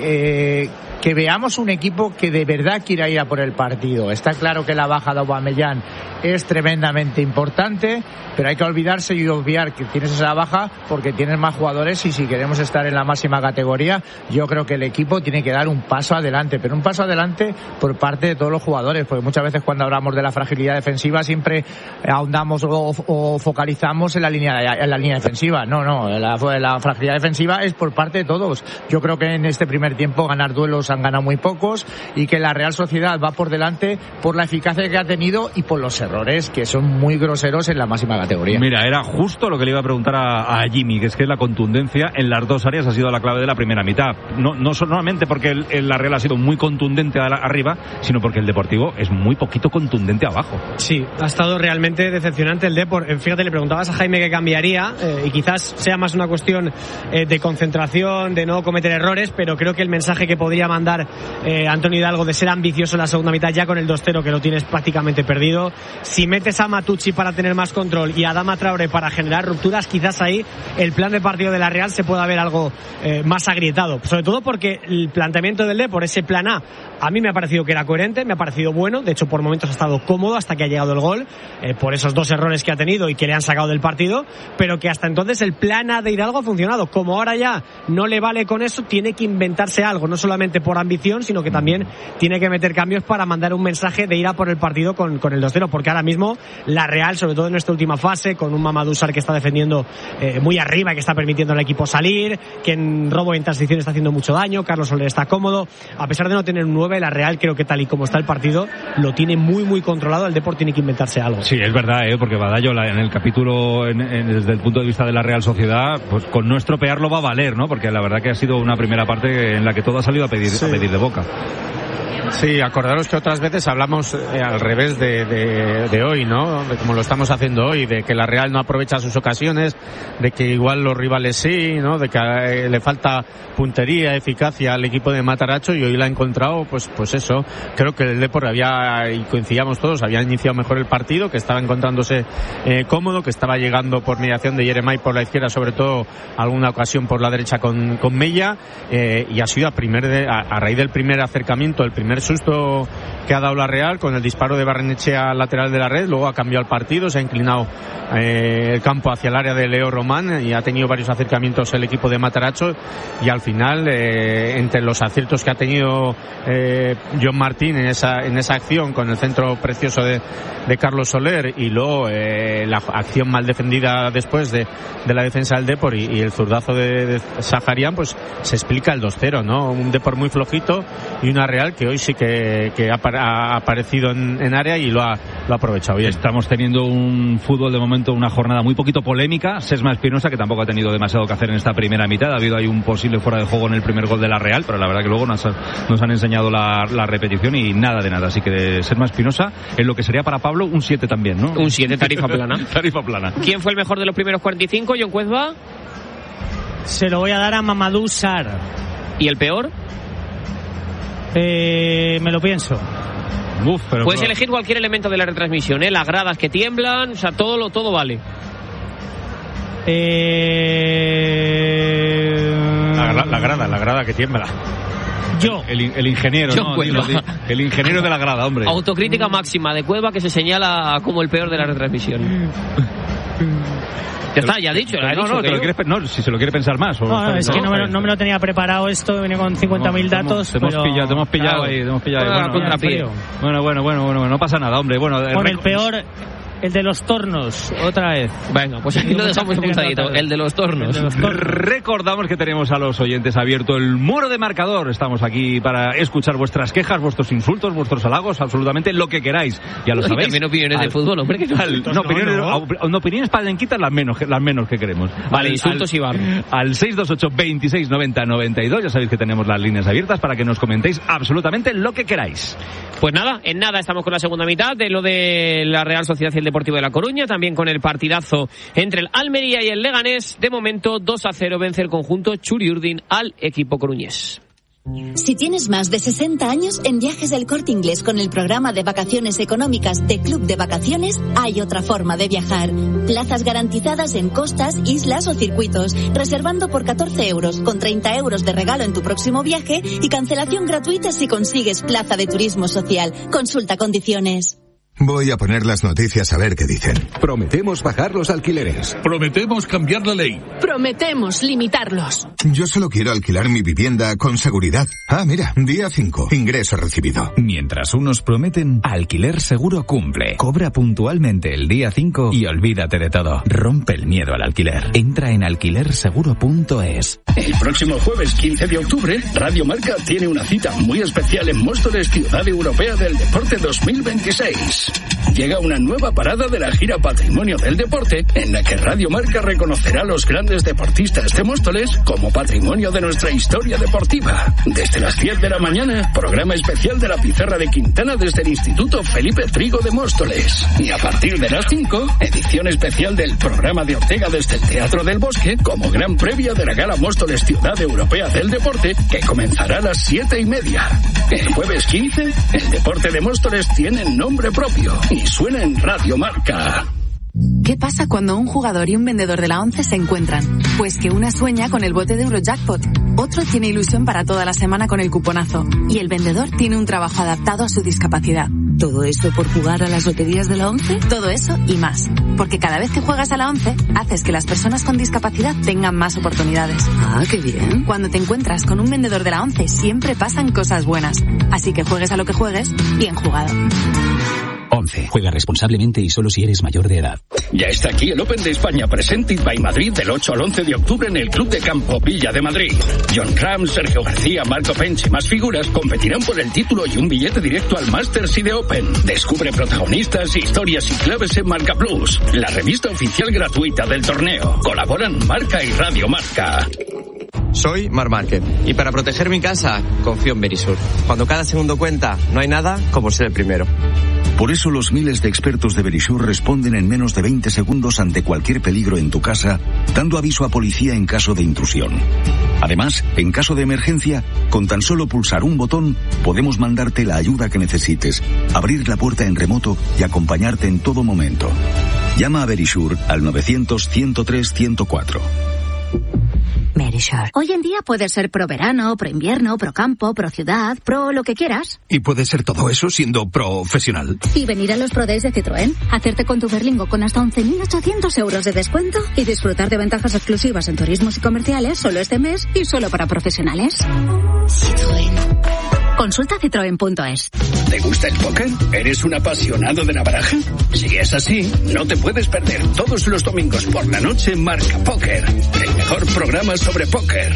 que eh, que veamos un equipo que de verdad quiera ir a por el partido. Está claro que la baja de Aubameyang es tremendamente importante, pero hay que olvidarse y obviar que tienes esa baja porque tienes más jugadores, y si queremos estar en la máxima categoría, yo creo que el equipo tiene que dar un paso adelante, pero un paso adelante por parte de todos los jugadores, porque muchas veces cuando hablamos de la fragilidad defensiva siempre ahondamos o, o focalizamos en la línea en la línea defensiva. No, no, la, la fragilidad defensiva es por parte de todos. Yo creo que en este primer tiempo ganar duelos han ganado muy pocos, y que la Real Sociedad va por delante por la eficacia que ha tenido y por los errores que son muy groseros en la máxima categoría. Mira, era justo lo que le iba a preguntar a, a Jimmy, que es que la contundencia en las dos áreas ha sido la clave de la primera mitad. No, no solamente porque el, el, la Real ha sido muy contundente a la, arriba, sino porque el Deportivo es muy poquito contundente abajo. Sí, ha estado realmente decepcionante el Depor. Fíjate, le preguntabas a Jaime qué cambiaría, eh, y quizás sea más una cuestión eh, de concentración, de no cometer errores, pero creo que el mensaje que podría mandar eh, Antonio Hidalgo de ser ambicioso en la segunda mitad, ya con el dos cero que lo tienes prácticamente perdido, si metes a Matucci para tener más control y a Adama Traoré para generar rupturas, quizás ahí el plan de partido de la Real se pueda ver algo eh, más agrietado, sobre todo porque el planteamiento del Depor, ese plan A, a mí me ha parecido que era coherente, me ha parecido bueno, de hecho por momentos ha estado cómodo hasta que ha llegado el gol, eh, por esos dos errores que ha tenido y que le han sacado del partido, pero que hasta entonces el plan A de Hidalgo ha funcionado. Como ahora ya no le vale con eso, tiene que inventarse algo, no solamente por por ambición, sino que también tiene que meter cambios para mandar un mensaje de ir a por el partido con, con el dos cero, porque ahora mismo la Real, sobre todo en esta última fase, con un Mamadou Sarr que está defendiendo eh, muy arriba y que está permitiendo al equipo salir, que en robo y en transición está haciendo mucho daño, Carlos Soler está cómodo, a pesar de no tener un nueve, la Real creo que tal y como está el partido lo tiene muy muy controlado, el Depor tiene que inventarse algo. Sí, es verdad, ¿eh? Porque Badallo en el capítulo en, en, desde el punto de vista de la Real Sociedad, pues con no estropearlo va a valer, ¿no? Porque la verdad que ha sido una primera parte en la que todo ha salido a pedir, sí. a pedir de boca. Sí, acordaros que otras veces hablamos eh, al revés de, de, de hoy, ¿no? De como lo estamos haciendo hoy, de que la Real no aprovecha sus ocasiones, de que igual los rivales sí, ¿no? De que eh, le falta puntería, eficacia al equipo de Mataracho, y hoy la ha encontrado, pues pues eso. Creo que el Depor había, y coincidíamos todos, había iniciado mejor el partido, que estaba encontrándose eh, cómodo, que estaba llegando por mediación de Yeremay por la izquierda, sobre todo alguna ocasión por la derecha con, con Mella, eh, y ha sido a, primer de, a, a raíz del primer acercamiento, el primer susto que ha dado la Real con el disparo de Barrenechea al lateral de la red, luego ha cambiado el partido, se ha inclinado eh, el campo hacia el área de Leo Román y ha tenido varios acercamientos el equipo de Mataracho, y al final eh, entre los aciertos que ha tenido eh, John Martín en esa, en esa acción con el centro precioso de, de Carlos Soler, y luego eh, la acción mal defendida después de, de la defensa del Depor y, y el zurdazo de, de Zaharian, pues se explica el dos cero, ¿no? Un Depor muy flojito y una Real que hoy sí que, que ha, ha aparecido en, en área y lo ha, lo ha aprovechado bien. Estamos teniendo un fútbol de momento, una jornada muy poquito polémica. Sesma Espinosa, que tampoco ha tenido demasiado que hacer en esta primera mitad, ha habido ahí un posible fuera de juego en el primer gol de la Real, pero la verdad que luego nos, nos han enseñado la, la repetición y nada de nada, así que Sesma Espinosa en lo que sería para Pablo un siete también, ¿no? Un siete, tarifa plana. Tarifa plana. ¿Quién fue el mejor de los primeros cuarenta y cinco, John Cuezba? Se lo voy a dar a Mamadou Sarr. ¿Y el peor? Eh, me lo pienso. Uf, pero puedes pero... elegir cualquier elemento de la retransmisión, ¿eh? Las gradas que tiemblan, o sea, todo lo todo vale. Eh... La, la grada, la grada que tiembla. Yo. El, el, el ingeniero, Yo ¿no? Dilo, dilo. El ingeniero de la grada, hombre. Autocrítica máxima de Cueva, que se señala como el peor de la retransmisión. Ya está, ya ha dicho. No, no, te lo quieres, no, si se lo quiere pensar más. O no, no, es no, que no me, lo, no me lo tenía preparado esto, venía con cincuenta mil datos. Te hemos, pero... te hemos pillado, te hemos pillado claro. ahí, te hemos pillado ahí. Bueno, bueno, bueno, bueno, bueno, bueno, no pasa nada, hombre. Bueno, con el, el peor... El de los tornos, otra vez. Venga, pues aquí lo dejamos apuntadito. El de los tornos. De los tornos. Recordamos que tenemos a los oyentes abierto el muro de marcador. Estamos aquí para escuchar vuestras quejas, vuestros insultos, vuestros halagos, absolutamente lo que queráis. Ya lo sabéis. Y también opiniones al, de fútbol, hombre. Que no, al, no, opiniones, no. no, opiniones palenquitas las menos, las menos que queremos. Vale, al, insultos al, y barro. Al seis dos ocho, veintiséis noventa, noventa y dos. Ya sabéis que tenemos las líneas abiertas para que nos comentéis absolutamente lo que queráis. Pues nada, en nada estamos con la segunda mitad de lo de la Real Sociedad y el Deportivo de La Coruña. También con el partidazo entre el Almería y el Leganés. De momento dos a cero vence el conjunto Churiurdin al equipo coruñés. Si tienes más de sesenta años, en Viajes del Corte Inglés con el programa de vacaciones económicas de Club de Vacaciones hay otra forma de viajar. Plazas garantizadas en costas, islas o circuitos, reservando por catorce euros, con treinta euros de regalo en tu próximo viaje y cancelación gratuita si consigues plaza de turismo social. Consulta condiciones. Voy a poner las noticias a ver qué dicen. Prometemos bajar los alquileres. Prometemos cambiar la ley. Prometemos limitarlos. Yo solo quiero alquilar mi vivienda con seguridad. Ah, mira, día cinco, ingreso recibido. Mientras unos prometen, Alquiler Seguro cumple. Cobra puntualmente el día cinco y olvídate de todo. Rompe el miedo al alquiler. Entra en alquiler seguro punto es. El próximo jueves quince de octubre, Radio Marca tiene una cita muy especial en Móstoles, Ciudad Europea del Deporte dos mil veintiséis. Llega una nueva parada de la gira Patrimonio del Deporte, en la que Radio Marca reconocerá a los grandes deportistas de Móstoles como patrimonio de nuestra historia deportiva. Desde las diez de la mañana, programa especial de la Pizarra de Quintana desde el Instituto Felipe Trigo de Móstoles. Y a partir de las cinco, edición especial del programa de Ortega desde el Teatro del Bosque, como gran previa de la Gala Móstoles Ciudad Europea del Deporte, que comenzará a las siete y media. El jueves quince, el deporte de Móstoles tiene nombre propio y suena en Radio Marca. ¿Qué pasa cuando un jugador y un vendedor de la once se encuentran? Pues que una sueña con el bote de Eurojackpot, otro tiene ilusión para toda la semana con el cuponazo y el vendedor tiene un trabajo adaptado a su discapacidad. ¿Todo esto por jugar a las loterías de la ONCE? Todo eso y más. Porque cada vez que juegas a la ONCE, haces que las personas con discapacidad tengan más oportunidades. Ah, qué bien. Cuando te encuentras con un vendedor de la ONCE, siempre pasan cosas buenas. Así que juegues a lo que juegues, bien jugado. ONCE. Juega responsablemente y solo si eres mayor de edad. Ya está aquí el Open de España Presented by Madrid del ocho al once de octubre en el Club de Campo Villa de Madrid. John Ram, Sergio García, Marco Pench y más figuras competirán por el título y un billete directo al Masters y de Open. Descubre protagonistas, historias y claves en Marca Plus, la revista oficial gratuita del torneo. Colaboran Marca y Radio Marca. Soy Mar Márquez y para proteger mi casa confío en Verisur. Cuando cada segundo cuenta, no hay nada como ser el primero. Por eso los miles de expertos de Verisur responden en menos de veinte segundos ante cualquier peligro en tu casa, dando aviso a policía en caso de intrusión. Además, en caso de emergencia, con tan solo pulsar un botón, podemos mandarte la ayuda que necesites, abrir la puerta en remoto y acompañarte en todo momento. Llama a Verisur al novecientos, ciento tres, ciento cuatro. Verisur. Hoy en día puedes ser pro verano, pro invierno, pro campo, pro ciudad, pro lo que quieras. Y puedes ser todo eso siendo profesional. Y venir a los Pro Days de Citroën, hacerte con tu Berlingo con hasta once mil ochocientos euros de descuento y disfrutar de ventajas exclusivas en turismos y comerciales solo este mes y solo para profesionales. Citroën. Consulta citroen punto es. ¿Te gusta el póker? ¿Eres un apasionado de la baraja? Si es así, no te puedes perder todos los domingos por la noche Marca Póker, el mejor programa sobre póker.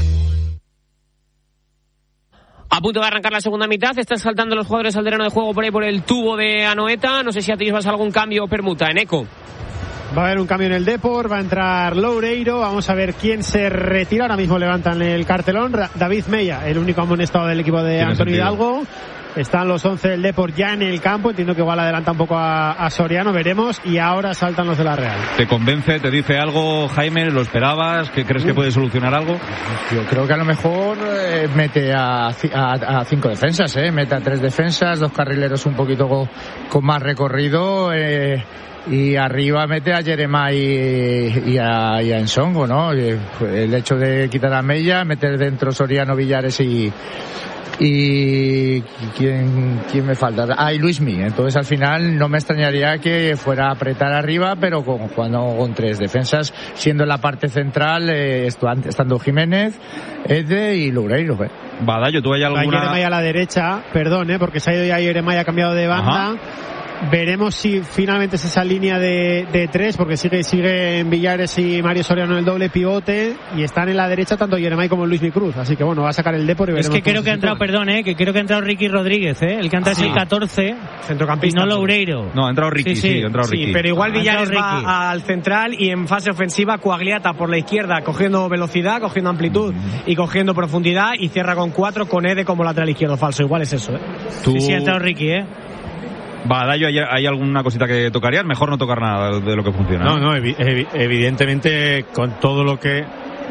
A punto de arrancar la segunda mitad, están saltando los jugadores al terreno de juego por ahí por el tubo de Anoeta. No sé si a ti vas algún cambio o permuta, en Eco. Va a haber un cambio en el Depor, va a entrar Loureiro, vamos a ver quién se retira. Ahora mismo levantan el cartelón. David Mella, el único amonestado del equipo de Antonio Hidalgo. Están los once del Depor ya en el campo. Entiendo que igual adelanta un poco a, a Soriano, veremos. Y ahora saltan los de la Real. ¿Te convence? ¿Te dice algo, Jaime? ¿Lo esperabas? ¿Qué crees que puede solucionar algo? Yo creo que a lo mejor eh, mete a, a, a cinco defensas, ¿eh? Mete a tres defensas, dos carrileros un poquito con, con más recorrido. Eh, y arriba mete a Jeremai y, y a, y a Ensongo, ¿no? El hecho de quitar a Mella, meter dentro Soriano, Villares y... y ¿quién, quién me falta? Ah, y Luismi. Entonces al final no me extrañaría que fuera a apretar arriba, pero con, cuando, con tres defensas, siendo en la parte central eh, estando Jiménez, Ede y Loureiro. ¿eh? Badallo, ¿tú hay alguna...? Jeremai a la derecha, perdón, ¿eh? Porque se ha ido ya Jeremai, ha cambiado de banda. Ajá. Veremos si finalmente es esa línea de, de tres, porque sigue sigue en Villares y Mario Soriano en el doble pivote, y están en la derecha tanto Jeremai como Luis Cruz. Así que bueno, va a sacar el Depor y veremos. Es que creo que ha entrado, perdón, eh, que creo que ha entrado Ricky Rodríguez, eh, el que entra sí. es el catorce, centrocampista. Y no Loureiro. No, ha entrado Ricky, sí, sí, sí ha entrado Ricky. Sí, pero igual Villares va al central y en fase ofensiva Coagliata por la izquierda, cogiendo velocidad, cogiendo amplitud mm. y cogiendo profundidad, y cierra con cuatro con Ede como lateral izquierdo falso. Igual es eso, eh. ¿Tú... Sí, sí ha entrado Ricky, eh. Badallo, ¿hay, ¿hay alguna cosita que tocarías? Mejor no tocar nada de lo que funciona. No, no, evi evi evidentemente con todo lo que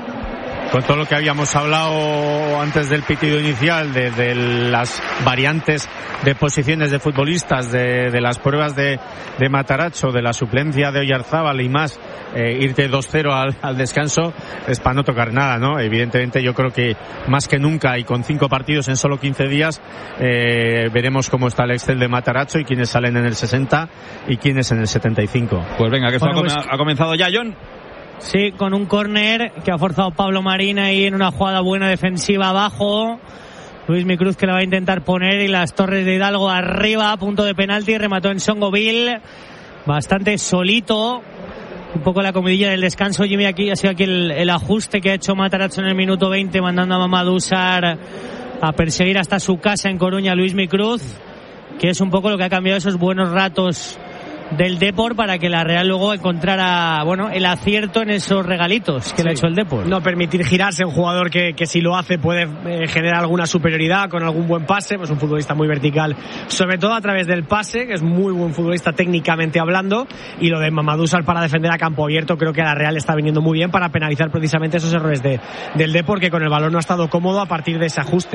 con todo lo que habíamos hablado antes del pitido inicial, de, de las variantes de posiciones de futbolistas, de, de las pruebas de, de Mataracho, de la suplencia de Oyarzábal y más, eh, irte dos cero al, al descanso, es para no tocar nada, ¿no? Evidentemente yo creo que más que nunca, y con cinco partidos en solo quince días, eh, veremos cómo está el Excel de Mataracho y quiénes salen en el sesenta y quiénes en el setenta y cinco. Pues venga, que esto bueno, ha, pues... ha comenzado ya, John. Sí, con un córner que ha forzado Pablo Marín ahí en una jugada buena defensiva abajo. Luis Cruz que la va a intentar poner, y las Torres de Hidalgo arriba a punto de penalti. Remató en Songoville bastante solito. Un poco la comidilla del descanso, Jimmy. Aquí ha sido aquí el, el ajuste que ha hecho Matarazzo en el minuto veinte, mandando a Mamadou Sarr a perseguir hasta su casa en Coruña a Luis Cruz, que es un poco lo que ha cambiado esos buenos ratos del Depor para que la Real luego encontrara, bueno, el acierto en esos regalitos que sí. le ha hecho el Depor. No permitir girarse a un jugador que, que si lo hace puede eh, generar alguna superioridad con algún buen pase, pues un futbolista muy vertical, sobre todo a través del pase, que es muy buen futbolista técnicamente hablando, y lo de Mamadou Sarr para defender a campo abierto, creo que a la Real está viniendo muy bien para penalizar precisamente esos errores de, del Depor, que con el balón no ha estado cómodo a partir de ese ajuste.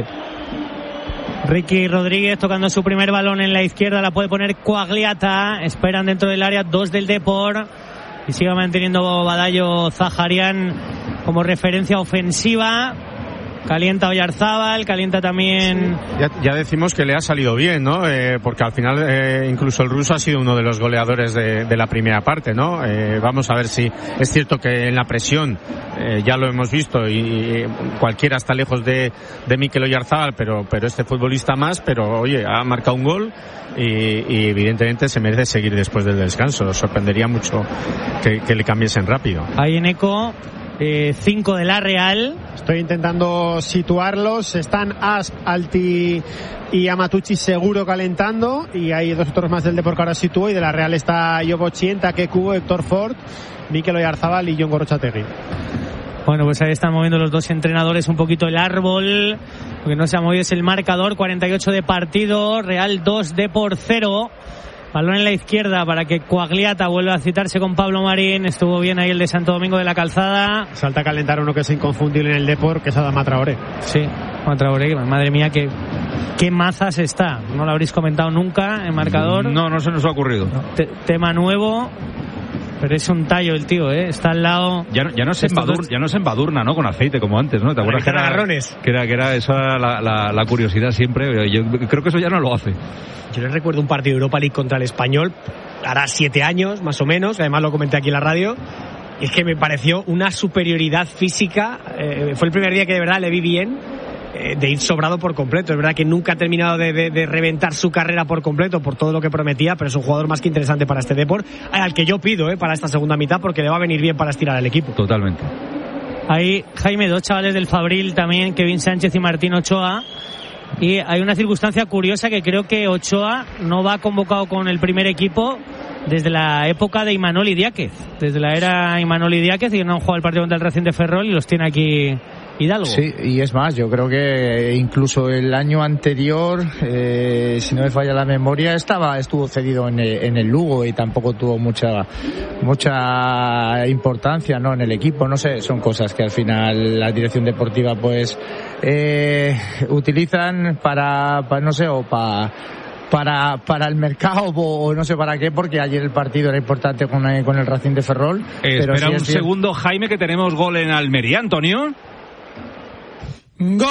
Ricky Rodríguez tocando su primer balón en la izquierda, la puede poner Coagliata, esperan dentro del área dos del Depor, y sigue manteniendo Badallo Zaharian como referencia ofensiva. Calienta Oyarzábal, calienta también... Sí. Ya, ya decimos que le ha salido bien, ¿no? Eh, porque al final eh, incluso el ruso ha sido uno de los goleadores de, de la primera parte, ¿no? Eh, vamos a ver si es cierto que en la presión eh, ya lo hemos visto y, y cualquiera está lejos de, de Mikel Oyarzábal, pero, pero este futbolista más, pero oye, ha marcado un gol y, y evidentemente se merece seguir después del descanso. Sorprendería mucho que, que le cambiesen rápido. Ahí en eco... Eh, cinco de la Real. Estoy intentando situarlos. Están Asp, Alti y Amatucci seguro calentando. Y hay dos otros más del Depor que ahora sitúo. Y de la Real está Jobochien, Takeku, Héctor Ford, Mikel Oyarzábal y Jon Gorrotxategi. Bueno, pues ahí están moviendo los dos entrenadores un poquito el árbol. Lo que no se ha movido es el marcador. cuarenta y ocho de partido. Real dos, Depor cero. Balón en la izquierda para que Coagliata vuelva a citarse con Pablo Marín. Estuvo bien ahí el de Santo Domingo de la Calzada. Salta a calentar uno que es inconfundible en el Depor, que es Adama Traoré. Sí, Adama Traoré, madre mía, que qué mazas está. No lo habréis comentado nunca en marcador. No, no se nos ha ocurrido. Te, tema nuevo. Pero es un tallo el tío, ¿eh? Está al lado... Ya no, ya no se embadurna, dos... ya no se embadurna, ¿no? Con aceite, como antes, ¿no? ¿Te acuerdas que era, que era, que era esa la, la, la curiosidad siempre? Yo creo que eso ya no lo hace. Yo les recuerdo un partido de Europa League contra el Español, hará siete años, más o menos, además lo comenté aquí en la radio, y es que me pareció una superioridad física, eh, fue el primer día que de verdad le vi bien, de ir sobrado por completo. Es verdad que nunca ha terminado de, de, de reventar su carrera por completo por todo lo que prometía, pero es un jugador más que interesante para este Depor, al que yo pido eh, para esta segunda mitad, porque le va a venir bien para estirar al equipo. Totalmente. Hay, Jaime, dos chavales del Fabril también, Kevin Sánchez y Martín Ochoa, y hay una circunstancia curiosa que creo que Ochoa no va convocado con el primer equipo desde la época de Imanol Idiáquez, desde la era Imanol Idiáquez, y no han jugado el partido contra el Racing de Ferrol y los tiene aquí Hidalgo. Sí, y es más, yo creo que incluso el año anterior, eh, si no me falla la memoria, estaba estuvo cedido en el, en el Lugo y tampoco tuvo mucha mucha importancia, ¿no? En el equipo, no sé, son cosas que al final la dirección deportiva pues eh, utilizan para, para no sé, o para para para el mercado o no sé para qué, porque ayer el partido era importante con, con el Racing de Ferrol. Eh, pero espera sí un segundo, Jaime, que tenemos gol en Almería, Antonio. ¡Gol!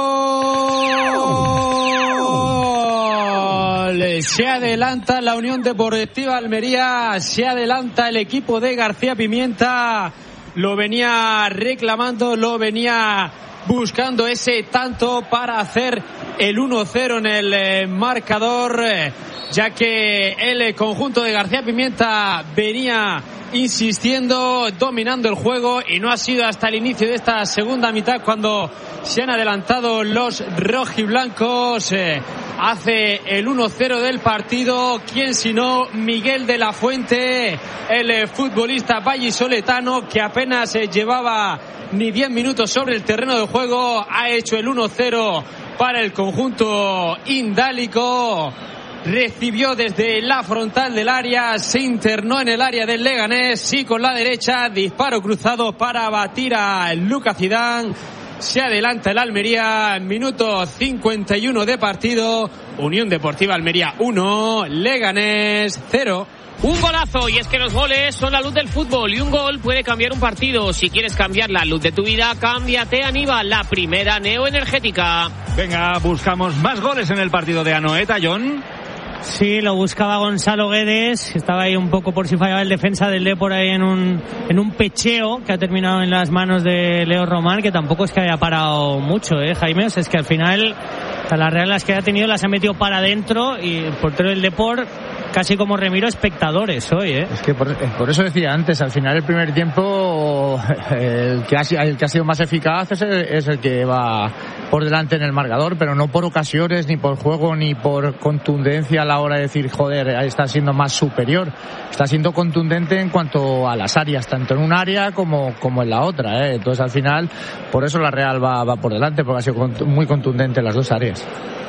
Se adelanta la Unión Deportiva Almería, se adelanta el equipo de García Pimienta, lo venía reclamando, lo venía buscando ese tanto para hacer el uno cero en el eh, marcador, eh, ya que el eh, conjunto de García Pimienta venía insistiendo, dominando el juego, y no ha sido hasta el inicio de esta segunda mitad cuando se han adelantado los rojiblancos. Eh, hace el uno cero del partido, quién sino Miguel de la Fuente, el eh, futbolista vallisoletano, que apenas eh, llevaba ni diez minutos sobre el terreno de juego, ha hecho el uno cero para el conjunto indálico. Recibió desde la frontal del área, se internó en el área del Leganés y con la derecha disparo cruzado para batir a Lucas Zidane. Se adelanta el Almería, minuto cincuenta y uno de partido. Unión Deportiva Almería uno, Leganés cero. Un golazo, y es que los goles son la luz del fútbol, y un gol puede cambiar un partido. Si quieres cambiar la luz de tu vida, cámbiate a Aníbal, la primera neoenergética. Venga, buscamos más goles en el partido de Anoeta, John. Sí, lo buscaba Gonzalo Guedes, estaba ahí un poco por si fallaba el defensa del Depor ahí en un en un pecheo que ha terminado en las manos de Leo Román, que tampoco es que haya parado mucho, eh, Jaime, o sea, es que al final a las reglas que ha tenido las ha metido para adentro, y el portero del Depor casi como Remiro espectadores hoy, ¿eh? Es que por, por eso decía antes, al final el primer tiempo el que ha, el que ha sido más eficaz es el, es el que va por delante en el marcador, pero no por ocasiones, ni por juego, ni por contundencia a la hora de decir, joder, está siendo más superior. Está siendo contundente en cuanto a las áreas, tanto en un área como, como en la otra, ¿eh? Entonces al final, por eso la Real va, va por delante, porque ha sido muy contundente en las dos áreas.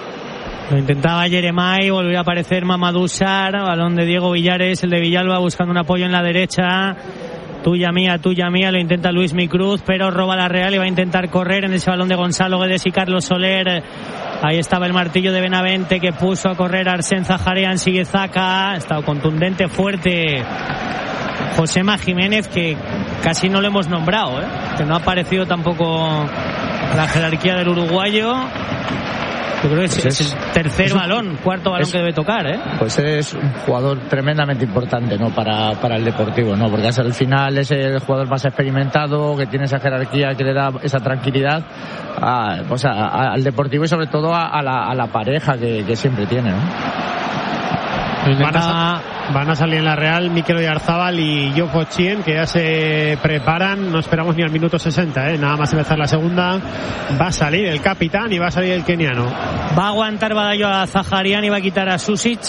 Lo intentaba Yeremay, volvió a aparecer Mamadou Sarr, balón de Diego Villares, el de Villalba buscando un apoyo en la derecha. Tuya mía, tuya mía, lo intenta Luis Micruz, pero roba la Real y va a intentar correr en ese balón de Gonzalo Guedes y Carlos Soler. Ahí estaba el martillo de Benavente que puso a correr a Arsén Zaharian Siguezaca. Ha estado contundente, fuerte Josema Jiménez, que casi no lo hemos nombrado, ¿eh? Que no ha aparecido tampoco la jerarquía del uruguayo. Yo creo que es, pues es, es el tercer es un, balón, cuarto balón es, que debe tocar, ¿eh? Pues es un jugador tremendamente importante, ¿no? Para, para el Deportivo, ¿no? Porque al final es el jugador más experimentado, que tiene esa jerarquía, que le da esa tranquilidad a, pues a, a, al Deportivo y sobre todo a, a, la, a la pareja que, que siempre tiene, ¿no? Van a, van a salir en la Real Mikel Oyarzabal y Joe Bochien, que ya se preparan. No esperamos ni al minuto sesenta, ¿eh? Nada más empezar la segunda. Va a salir el capitán y va a salir el keniano. ¿Va a aguantar Badallo a Zaharian y va a quitar a Susic?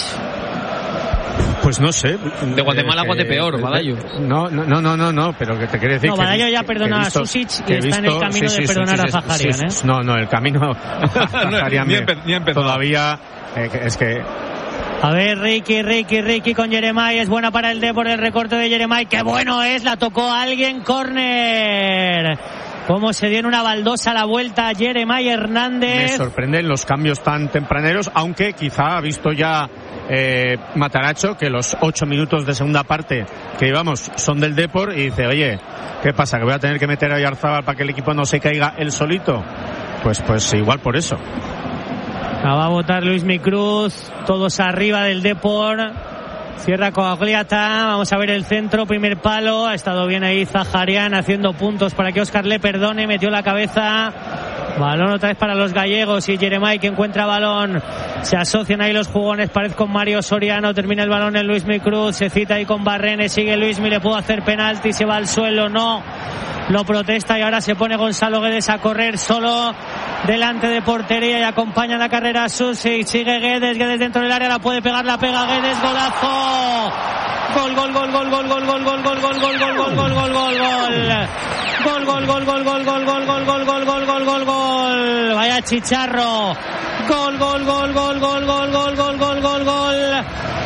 Pues no sé. De Guatemala a Guatepeor, Badallo. No, no, no, no, no, pero que te quiere decir no, que... Badallo ya perdona a Susic y está en el camino sí, sí, de perdonar sí, sí, a Zaharian, sí, sí, ¿eh? No, no, el camino a Zaharian ni, ni empe- todavía eh, es que... A ver, Ricky, Ricky, Ricky con Jeremai. Es buena para el D por el recorte de Jeremai. ¡Qué bueno es! La tocó alguien. Córner. Cómo se dio en una baldosa la vuelta a Jeremai Hernández. Me sorprenden los cambios tan tempraneros, aunque quizá ha visto ya eh, Mataracho que los ocho minutos de segunda parte que llevamos son del Depor y dice, oye, ¿qué pasa? ¿Que voy a tener que meter a Oyarzabal para que el equipo no se caiga él solito? Pues, pues igual por eso. La va a votar Luismi Cruz. Todos arriba del Depor. Cierra Coagliata. Vamos a ver el centro. Primer palo. Ha estado bien ahí Zaharian haciendo puntos para que Óscar le perdone. Metió la cabeza. Balón otra vez para los gallegos y Jeremai que encuentra balón. Se asocian ahí los jugones. Pared con Mario Soriano. Termina el balón en Luismi Cruz. Se cita ahí con Barrene. Sigue Luismi. Le pudo hacer penalti. Se va al suelo. No. Lo protesta y ahora se pone Gonzalo Guedes a correr solo delante de portería y acompaña la carrera a Susic. Sigue Guedes, Guedes dentro del área, la puede pegar, la pega Guedes, golazo. Gol, gol, gol, gol, gol, gol, gol, gol, gol, gol, gol, gol, gol, gol, gol, gol, gol. Gol, gol, gol, gol, gol, gol, gol, gol, gol, gol, gol, gol, gol, gol. Vaya chicharro. Gol, gol, gol, gol, gol, gol, gol, gol, gol, gol, gol.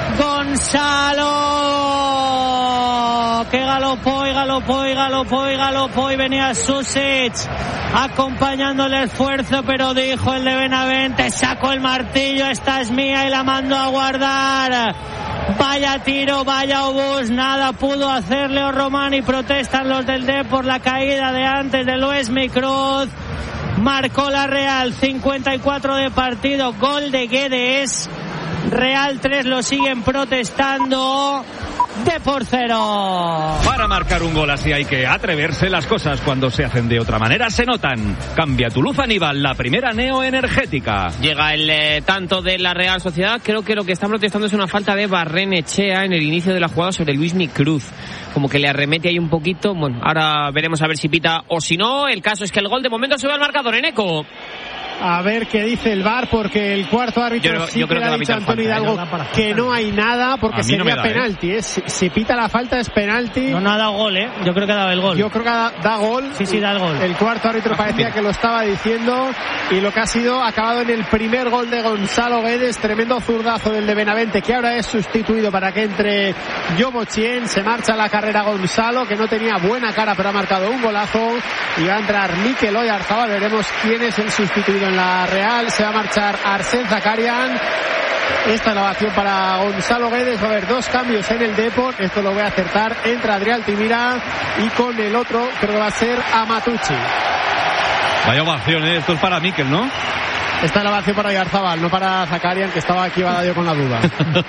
Gonzalo, que galopó y galopó y galopó y galopó y venía Susic acompañando el esfuerzo, pero dijo el de Benavente, saco el martillo, esta es mía y la mando a guardar. Vaya tiro, vaya obús, nada pudo hacer Leo Román y protestan los del D por la caída de antes de Luismi Cruz. Marcó la Real, cincuenta y cuatro de partido, gol de Guedes. Real tres, lo siguen protestando. De por cero. Para marcar un gol así hay que atreverse. Las cosas cuando se hacen de otra manera se notan. Cambia tu luz Aníbal, la primera neoenergética. Llega el eh, tanto de la Real Sociedad. Creo que lo que están protestando es una falta de Barrenechea en el inicio de la jugada sobre Luismi Cruz. Como que le arremete ahí un poquito. Bueno, ahora veremos a ver si pita o si no. El caso es que el gol de momento sube al marcador en Eco. A ver qué dice el V A R, porque el cuarto árbitro yo, sí yo que creo le ha que dicho a Antonio Hidalgo que no hay nada, porque sería no da, penalti. ¿eh? Si, si pita la falta es penalti. No, no ha dado gol, ¿eh? Yo creo que ha dado el gol. Yo creo que da, da gol. Sí, sí, da el gol. El cuarto árbitro parecía que lo estaba diciendo y lo que ha sido acabado en el primer gol de Gonzalo Guedes. Tremendo zurdazo del de Benavente, que ahora es sustituido para que entre Yobo Chien. Se marcha la carrera Gonzalo, que no tenía buena cara, pero ha marcado un golazo. Y va a entrar Mikel Oyarzabal. Veremos quién es el sustituido en la Real. Se va a marchar Arsène Zakarian. Esta es la ovación para Gonzalo Guedes. Va a haber dos cambios en el Depor. Esto lo voy a acertar. Entra Adrián Altimira y con el otro creo que va a ser Amatucci. Vaya ovación, ¿eh? Esto es para Mikel, ¿no? Esta es la ovación para Oyarzabal, no para Zakarian, que estaba aquí Badallo con la duda.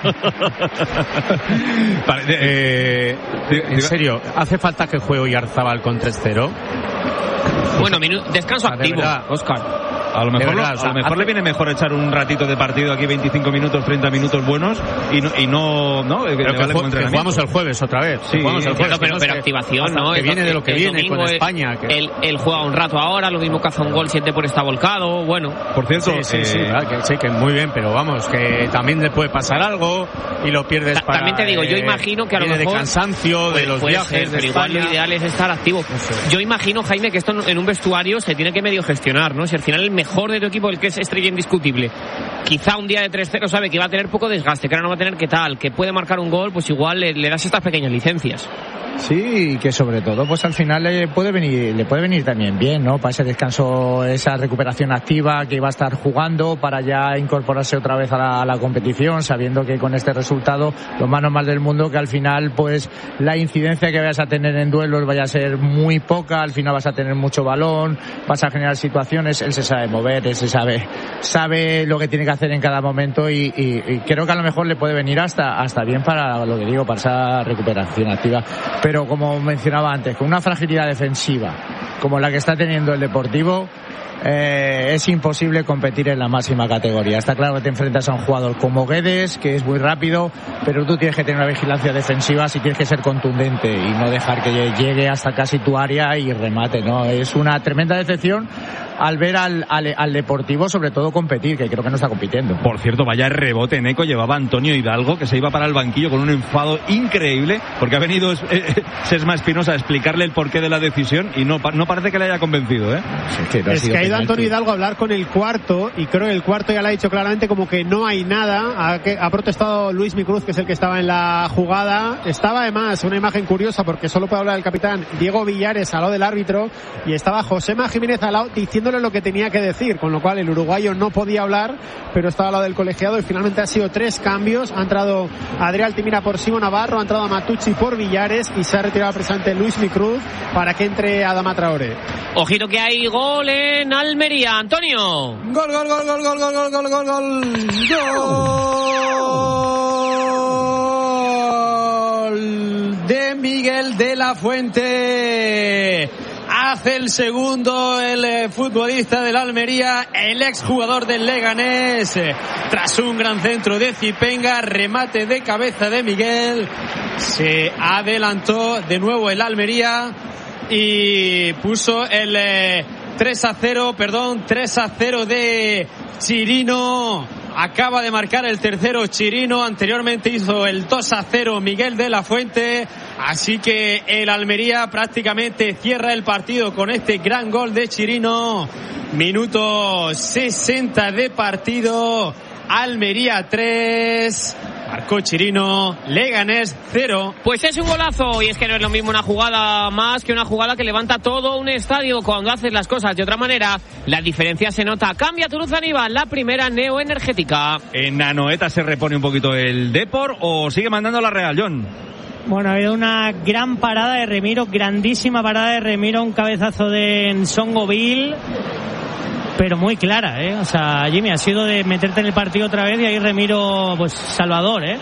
Vale, eh, en serio, ¿hace falta que juegue Oyarzabal con tres cero? Bueno, minu- descanso activo, Óscar. A lo mejor, verdad, lo, o sea, a lo mejor hace... le viene mejor echar un ratito de partido aquí, veinticinco minutos, treinta minutos buenos y no, y no, ¿no? Pero que, vale ju- que jugamos el jueves otra vez. Sí, jugamos el jueves, pero, pero, pero activación, ¿no? Que viene de lo que el viene con España. Que... Él, él juega un rato ahora, lo mismo que hace un gol, siete por está volcado, bueno. Por cierto, sí, sí, eh... sí, ¿verdad? Que, sí, que muy bien, pero vamos, que también le puede pasar algo y lo pierdes Ta- para... También te digo, yo imagino que a lo mejor... de cansancio, de los viajes, ser, pero de igual España. lo ideal es estar activo. No sé. Yo imagino, Jaime, que esto en un vestuario se tiene que medio gestionar, ¿no? Si al final el mejor de tu equipo, el que es estrella indiscutible, quizá un día de tres cero sabe que va a tener poco desgaste, que ahora no va a tener que tal, que puede marcar un gol, pues igual le, le das estas pequeñas licencias. Sí, y que sobre todo, pues al final le puede venir, le puede venir también bien, ¿no? Para ese descanso, esa recuperación activa que iba a estar jugando para ya incorporarse otra vez a la, a la competición, sabiendo que con este resultado, lo más normal del mundo, que al final, pues la incidencia que vayas a tener en duelos vaya a ser muy poca, al final vas a tener mucho balón, vas a generar situaciones, él se sabe mover, él se sabe, sabe lo que tiene que hacer en cada momento y, y, y creo que a lo mejor le puede venir hasta, hasta bien para lo que digo, para esa recuperación activa. Pero como mencionaba antes, con una fragilidad defensiva como la que está teniendo el Deportivo, eh, es imposible competir en la máxima categoría. Está claro que te enfrentas a un jugador como Guedes, que es muy rápido, pero tú tienes que tener una vigilancia defensiva si tienes que ser contundente y no dejar que llegue hasta casi tu área y remate, ¿no? Es una tremenda decepción al ver al, al, al Deportivo, sobre todo, competir, que creo que no está compitiendo. Por cierto, vaya rebote, Neco, llevaba Antonio Hidalgo, que se iba para el banquillo con un enfado increíble, porque ha venido eh, Sesma Espinosa a explicarle el porqué de la decisión y no, no parece que le haya convencido, ¿eh? Es que, no es ha, que ha ido Antonio Hidalgo a hablar con el cuarto, y creo que el cuarto ya le ha dicho claramente como que no hay nada. Ha, que, ha protestado Luis Micruz, que es el que estaba en la jugada. Estaba además una imagen curiosa, porque solo puede hablar el capitán Diego Villares al lado del árbitro, y estaba Josema Jiménez al lado diciendo lo que tenía que decir, con lo cual el uruguayo no podía hablar, pero estaba al lado del colegiado, y finalmente ha sido tres cambios. Ha entrado Adrián Altimira por Simo Navarro, ha entrado a Matucci por Villares y se ha retirado precisamente Luis Micruz para que entre Adama Traoré. Ojito que hay gol en Almería, Antonio. Gol, gol, gol, gol, gol, gol, gol, gol, gol, gol. Gol de Miguel de la Fuente. Hace el segundo el eh, futbolista del Almería, el exjugador del Leganés, eh, tras un gran centro de Zipenga, remate de cabeza de Miguel, se adelantó de nuevo el Almería y puso el eh, tres a cero, perdón, tres a cero de Chirino. Acaba de marcar el tercero Chirino, anteriormente hizo el dos a cero Miguel de la Fuente, así que el Almería prácticamente cierra el partido con este gran gol de Chirino. Minuto sesenta de partido, Almería tres, marcó Chirino, Leganés cero. Pues es un golazo, y es que no es lo mismo una jugada más que una jugada que levanta todo un estadio. Cuando haces las cosas de otra manera, la diferencia se nota. Cambia Toulouse Aníbal, la primera neoenergética. ¿En Anoeta se repone un poquito el Depor o sigue mandando la Real, John? Bueno, ha habido una gran parada de Remiro, grandísima parada de Remiro, un cabezazo de Nsongoville, pero muy clara, ¿eh? O sea, Jimmy, ha sido de meterte en el partido otra vez y ahí Remiro, pues, salvador, ¿eh?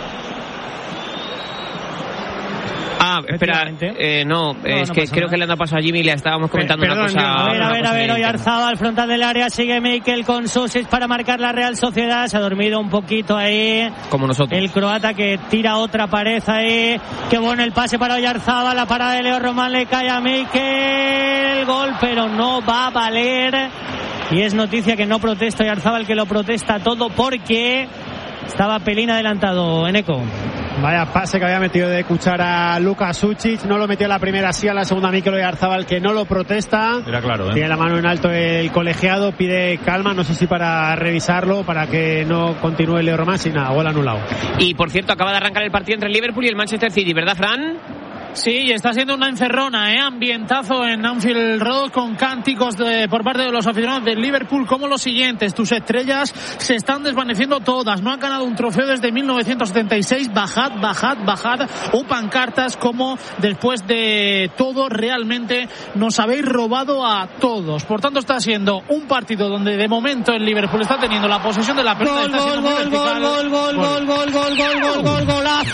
Ah, espera, eh, no, no, es no que creo nada. Que le anda pasado a Jimmy, le estábamos comentando Perdón, una cosa. A ver, a ver, a ver, Oyarzabal al frontal del área, sigue Mikel con Susic para marcar la Real Sociedad, se ha dormido un poquito ahí. Como nosotros. El croata que tira otra pared ahí, qué bueno el pase para Oyarzabal, la parada de Leo Román le cae a Mikel, gol, pero no va a valer. Y es noticia que no protesta Oyarzabal, que lo protesta todo porque estaba pelín adelantado, Eneco. Vaya pase que había metido de cuchara Luka Sucic, no lo metió en la primera, sí a la segunda Mikel Oyarzabal, que no lo protesta. Era claro, ¿eh? Tiene la mano en alto el colegiado, pide calma, no sé si para revisarlo, para que no continúe Leo Román, sin nada, gol anulado. Y por cierto, acaba de arrancar el partido entre el Liverpool y el Manchester City, ¿verdad, Fran? Sí, está siendo una encerrona, ¿eh? Ambientazo en Anfield Road con cánticos de, por parte de los aficionados del Liverpool como los siguientes: tus estrellas se están desvaneciendo todas, no han ganado un trofeo desde mil novecientos setenta y seis, bajad, bajad, bajad, o pancartas como después de todo realmente nos habéis robado a todos. Por tanto, está siendo un partido donde de momento el Liverpool está teniendo la posesión de la pelota. Gol, gol, gol, gol, gol, gol, gol, gol, gol, gol, gol, gol,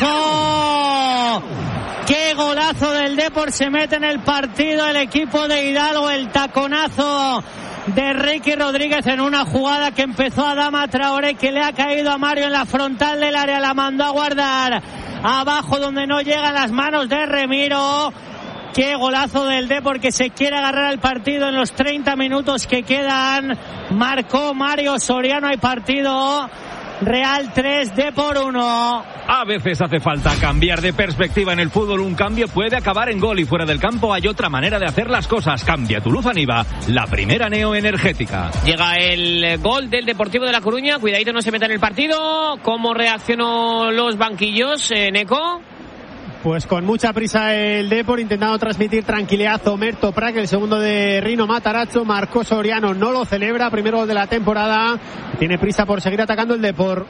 golazo. ¡Qué golazo del Depor! Se mete en el partido el equipo de Hidalgo, el taconazo de Ricky Rodríguez en una jugada que empezó a Adama Traoré, que le ha caído a Mario en la frontal del área, la mandó a guardar abajo donde no llegan las manos de Remiro. Qué golazo del Depor, que se quiere agarrar al partido en los treinta minutos que quedan. Marcó Mario Soriano, hay partido. Real tres, Depor uno. A veces hace falta cambiar de perspectiva en el fútbol. Un cambio puede acabar en gol, y fuera del campo hay otra manera de hacer las cosas. Cambia Toulouse Aniva, la primera neoenergética. Llega el gol del Deportivo de La Coruña. Cuidadito, no se meta en el partido. ¿Cómo reaccionó los banquillos, eh, Neco? Pues con mucha prisa el Depor, intentando transmitir tranquilidad. Omerto Prat, el segundo de Rino Matarazzo. Marcos Soriano no lo celebra, primero gol de la temporada. Tiene prisa por seguir atacando el Depor.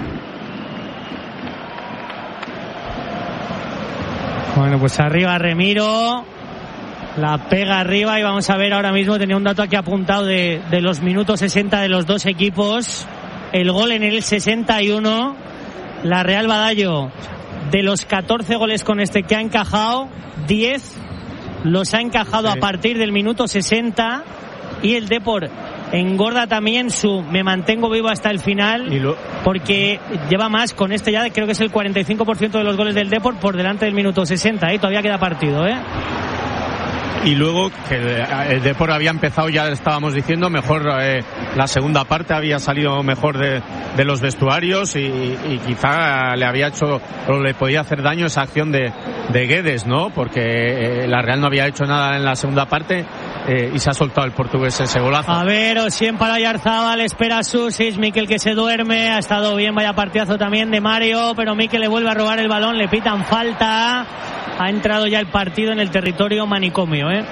Bueno, pues arriba Remiro, la pega arriba y vamos a ver ahora mismo, tenía un dato aquí apuntado de, de los minutos sesenta de los dos equipos. El gol en el sesenta y uno, la Real Badallo, de los catorce goles con este que ha encajado, diez los ha encajado sí. a partir del minuto sesenta, y el Depor engorda también su me mantengo vivo hasta el final, lo... porque lleva más con este ya, creo que es el cuarenta y cinco por ciento de los goles del Depor por delante del minuto sesenta, ¿eh? Todavía queda partido, ¿eh? Y luego que el Depor había empezado, ya estábamos diciendo, mejor eh, la segunda parte, había salido mejor de, de los vestuarios y, y quizá le había hecho o le podía hacer daño esa acción de, de Guedes, ¿no? Porque eh, la Real no había hecho nada en la segunda parte eh, y se ha soltado el portugués ese golazo. A ver, Osien para Oyarzábal, espera a Susis, Mikel que se duerme, ha estado bien, vaya partidazo también de Mario, pero Mikel le vuelve a robar el balón, le pitan falta. Ha entrado ya el partido en el territorio manicomio, ¿eh?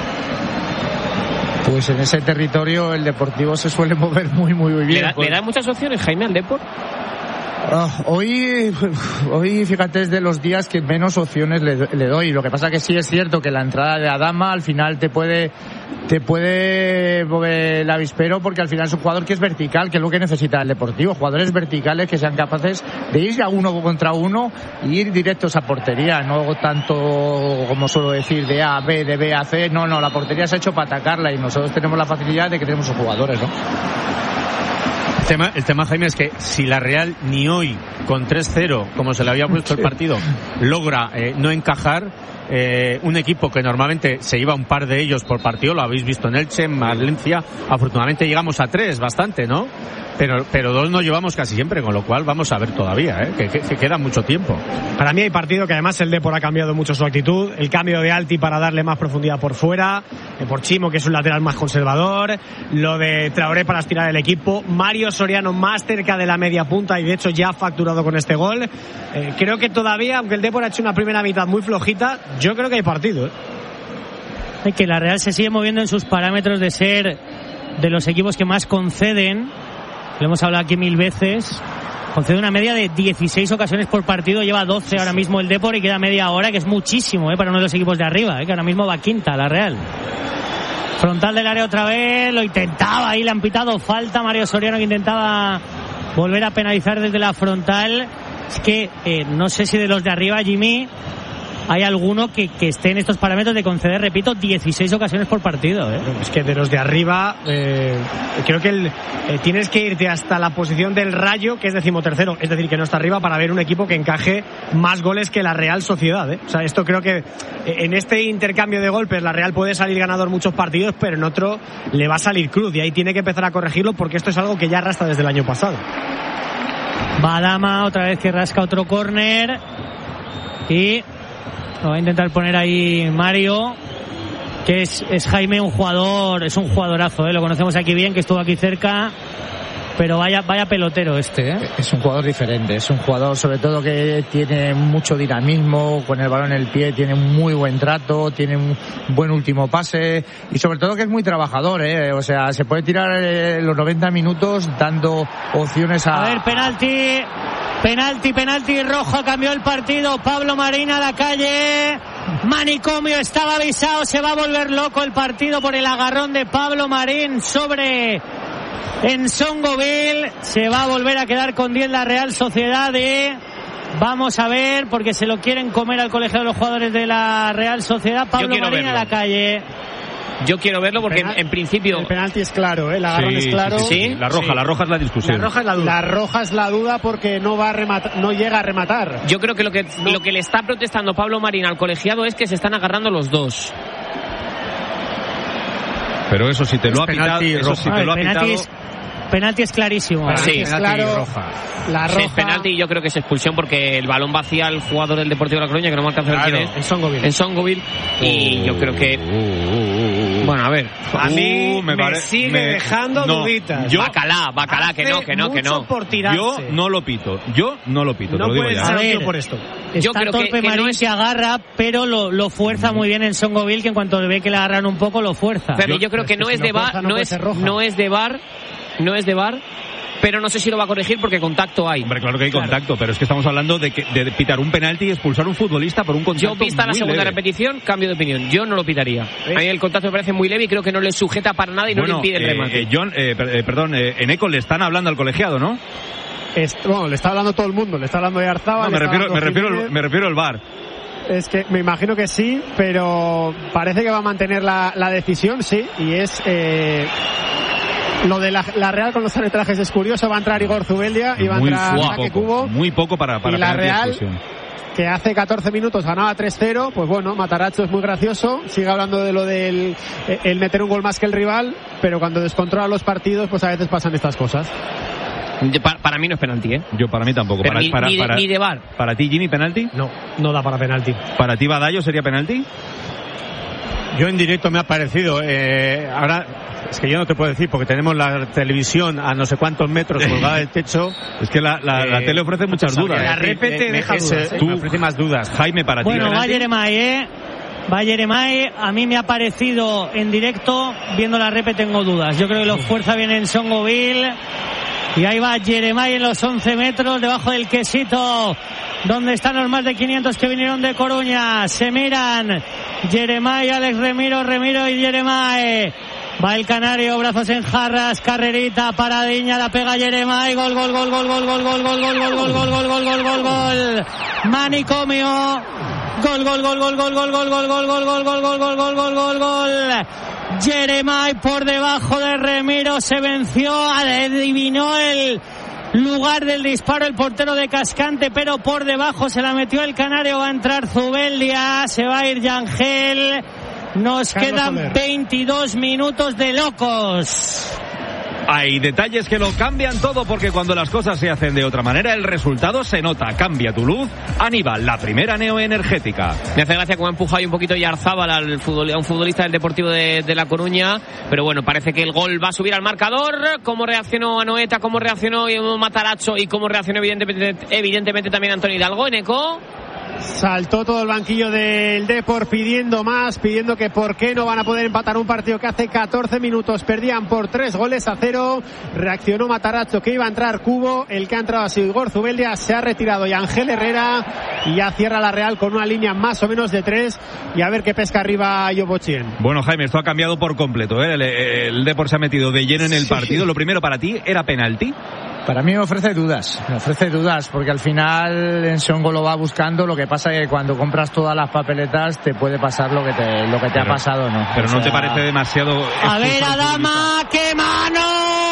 Pues en ese territorio el Deportivo se suele mover muy, muy, muy bien. ¿Le da, pues... ¿le da muchas opciones, Jaime, al Depor? Oh, hoy, hoy, fíjate, es de los días que menos opciones le, le doy. Lo que pasa que sí es cierto que la entrada de Adama al final te puede te puede mover el avispero, porque al final es un jugador que es vertical, que es lo que necesita el Deportivo. Jugadores verticales que sean capaces de ir a uno contra uno y ir directos a portería, no tanto, como suelo decir, de A a B, de B a C. No, no, la portería se ha hecho para atacarla y nosotros tenemos la facilidad de que tenemos esos jugadores, ¿no? El tema, el tema, Jaime, es que si la Real ni hoy, con tres cero, como se le había puesto el partido, logra eh, no encajar, eh, un equipo que normalmente se iba un par de ellos por partido, lo habéis visto en Elche, en Valencia, afortunadamente llegamos a tres, bastante, ¿no? Pero, pero dos no llevamos casi siempre, con lo cual vamos a ver todavía, ¿eh? que, que, que queda mucho tiempo. Para mí hay partido que además el Depor ha cambiado mucho su actitud. El cambio de Alti para darle más profundidad por fuera, eh, por Chimo, que es un lateral más conservador, lo de Traoré para estirar el equipo, Mario Soriano más cerca de la media punta y de hecho ya ha facturado con este gol. Eh, creo que todavía, aunque el Depor ha hecho una primera mitad muy flojita, yo creo que hay partido, ¿eh? Es que la Real se sigue moviendo en sus parámetros de ser de los equipos que más conceden. Lo hemos hablado aquí mil veces. Concede una media de dieciséis ocasiones por partido, lleva doce ahora mismo el Depor y queda media hora, que es muchísimo, ¿eh? Para uno de los equipos de arriba, ¿eh? Que ahora mismo va quinta la Real. Frontal del área otra vez, lo intentaba, ahí le han pitado falta. Mario Soriano, que intentaba volver a penalizar desde la frontal. Es que eh, no sé si de los de arriba, Jimmy, hay alguno que, que esté en estos parámetros de conceder, repito, dieciséis ocasiones por partido, ¿eh? Es que de los de arriba, eh, creo que el, eh, tienes que irte hasta la posición del Rayo, que es decimotercero, es decir, que no está arriba, para ver un equipo que encaje más goles que la Real Sociedad, ¿eh? O sea, esto creo que en este intercambio de golpes la Real puede salir ganador muchos partidos, pero en otro le va a salir cruz y ahí tiene que empezar a corregirlo, porque esto es algo que ya arrastra desde el año pasado. Badama otra vez que rasca otro córner y lo va a intentar poner ahí Mario, que es, es Jaime, un jugador, es un jugadorazo, ¿eh? Lo conocemos aquí bien, que estuvo aquí cerca, pero vaya, vaya pelotero este, ¿eh? Es un jugador diferente, es un jugador sobre todo que tiene mucho dinamismo, con el balón en el pie, tiene un muy buen trato, tiene un buen último pase y sobre todo que es muy trabajador, ¿eh? O sea, se puede tirar eh, los noventa minutos dando opciones a... A ver, penalti... Penalti, penalti rojo, cambió el partido. Pablo Marín a la calle. Manicomio, estaba avisado, se va a volver loco el partido por el agarrón de Pablo Marín sobre Ensongoville. Se va a volver a quedar con diez la Real Sociedad de... Vamos a ver, porque se lo quieren comer al colegio de los jugadores de la Real Sociedad. Pablo Marín verlo. A la calle. Yo quiero verlo porque Penal, en principio... El penalti es claro, ¿eh? El agarrón sí, es claro. Sí, sí, sí. La roja, sí. la roja es la discusión. La roja es la duda. La roja es la duda porque no va a rematar, no llega a rematar. Yo creo que lo que, no. lo que le está protestando Pablo Marín al colegiado es que se están agarrando los dos. Pero eso si te lo ha pitado... Eso si te lo ha pitado... Penalti es clarísimo. Sí, es claro. Roja. La roja. Sí, es penalti y yo creo que es expulsión porque el balón va hacia el jugador del Deportivo de La Coruña, que no me alcanza a ver quién es. Ensongoville. Ensongoville. Y uh, yo creo que... Uh, uh, uh, Bueno, a ver. A mí Uh, me, me pare- sigue me- dejando no, duditas. yo- Bacalá, bacalá, que no, que no, que no. Mucho por tirarse. Yo no lo pito. Yo no lo pito. No te lo digo puede ya. ser A ver, tío por esto. Yo Está creo torpe que- que Marín no es- que agarra, pero lo, lo fuerza muy bien en Songoville, que en cuanto ve que le agarran un poco, lo fuerza. Fíjate, yo, yo creo que no si es no de fuerza, bar, no no puede es, ser roja. no es de bar, no es de bar, pero no sé si lo va a corregir porque contacto hay. Hombre, claro que hay contacto, pero es que estamos hablando de, que, de pitar un penalti y expulsar a un futbolista por un contacto Yo, vista la muy segunda leve. repetición, cambio de opinión. Yo no lo pitaría. A mí el contacto me parece muy leve y creo que no le sujeta para nada y no Bueno, le impide el eh, remate. eh, John, eh, per- eh, perdón, eh, en Eco le están hablando al colegiado, ¿no? Es- bueno, le está hablando todo el mundo, le está hablando de Arzaba. No, me le está refiero, me hablando refiero, Jiménez. al, me refiero al V A R. Es que me imagino que sí, pero parece que va a mantener la, la decisión, sí, y es eh, lo de la, la Real con los arbitrajes es curioso. Va a entrar Igor Zubeldia y va a Muy, entrar muy Jaque poco, Cubo, muy poco para, para y la penalti de Real, expulsión. que hace catorce minutos ganaba tres cero. Pues bueno, Matarazzo es muy gracioso, sigue hablando de lo del el meter un gol más que el rival, pero cuando descontrola los partidos, pues a veces pasan estas cosas. Yo- para, para mí no es penalti, ¿eh? Yo para mí tampoco. Pero Para, ni, para, ni de, para, ni de bar. ¿Para ti, Gini, penalti? No, no da para penalti. ¿Para ti, Badallo, sería penalti? Yo en directo me ha parecido, eh, ahora es que yo no te puedo decir porque tenemos la televisión a no sé cuántos metros colgada del techo. Es que la, la, la Eh, tele ofrece muchas no dudas. sabría La decir, repete me- me- deja es, dudas, eh, ¿eh? me ofrece más dudas. Jaime, para ti. Bueno, va penalti. Jeremai, ¿eh? Va Jeremai. A mí me ha parecido en directo, viendo la repe tengo dudas. Yo creo que lo fuerza bien en Songoville. Y ahí va Jeremai en los once metros, debajo del quesito, donde están los más de quinientos que vinieron de Coruña. Se miran Jeremai, Alex Remiro, Remiro y Jeremai. Va el canario, brazos en jarras, carrerita, paradiña, la pega Jeremai, gol, gol, gol, gol, gol, gol, gol, gol, gol, gol, gol, gol, gol, gol, gol, gol, gol, manicomio, gol, gol, gol, gol, gol, gol, gol, gol, gol, gol, gol, gol, gol, gol, gol, gol, gol, gol. Jeremai por debajo de Remiro, se venció, adivinó el lugar del disparo el portero de Cascante, pero por debajo se la metió el canario. Va a entrar Zubeldia, se va a ir Yangel. Nos Carlos quedan Soler. veintidós minutos de locos. Hay detalles que lo cambian todo porque cuando las cosas se hacen de otra manera el resultado se nota. Cambia tu luz. Aníbal, la primera neoenergética. Me hace gracia como ha empujado ahí un poquito Yarzábal al futbol, a un futbolista del Deportivo de, de La Coruña, pero bueno, parece que el gol va a subir al marcador. Cómo reaccionó Anoeta, cómo reaccionó Matarazzo y cómo reaccionó evidentemente, evidentemente también Antonio Hidalgo en Eco. Saltó todo el banquillo del Depor pidiendo más, pidiendo que por qué no van a poder empatar un partido que hace catorce minutos perdían por tres goles a cero. Reaccionó Matarazzo que iba a entrar Cubo, el que ha entrado ha sido Igor Zubeldia, se ha retirado y Ángel Herrera y ya cierra la Real con una línea más o menos de tres y a ver qué pesca arriba Yobochien. Bueno, Jaime, esto ha cambiado por completo, ¿eh? El, el Depor se ha metido de lleno en el Sí. partido. Lo primero para ti, ¿era penalti? Para mí me ofrece dudas, me ofrece dudas, porque al final en Songo lo va buscando, lo que pasa es que cuando compras todas las papeletas te puede pasar lo que te, lo que te Pero- ha pasado, ¿no? Pero O no sea, te parece demasiado... A ver, expulsar al Adama, ¡qué mano!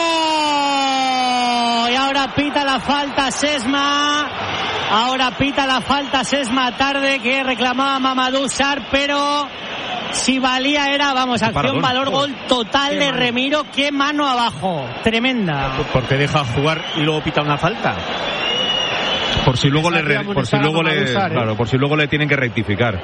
Y ahora pita la falta Sesma. Ahora pita la falta Sesma tarde que reclamaba Mamadou Sarr, pero si valía era, vamos, acción, paradón. valor, gol total de Remiro. ¡Qué mano abajo! Tremenda. Porque deja jugar y luego pita una falta. Por si luego le, Pensaba que iba a re- por si molestar a luego le, Mamadou Sarr, ¿eh? claro, por si luego le tienen que rectificar.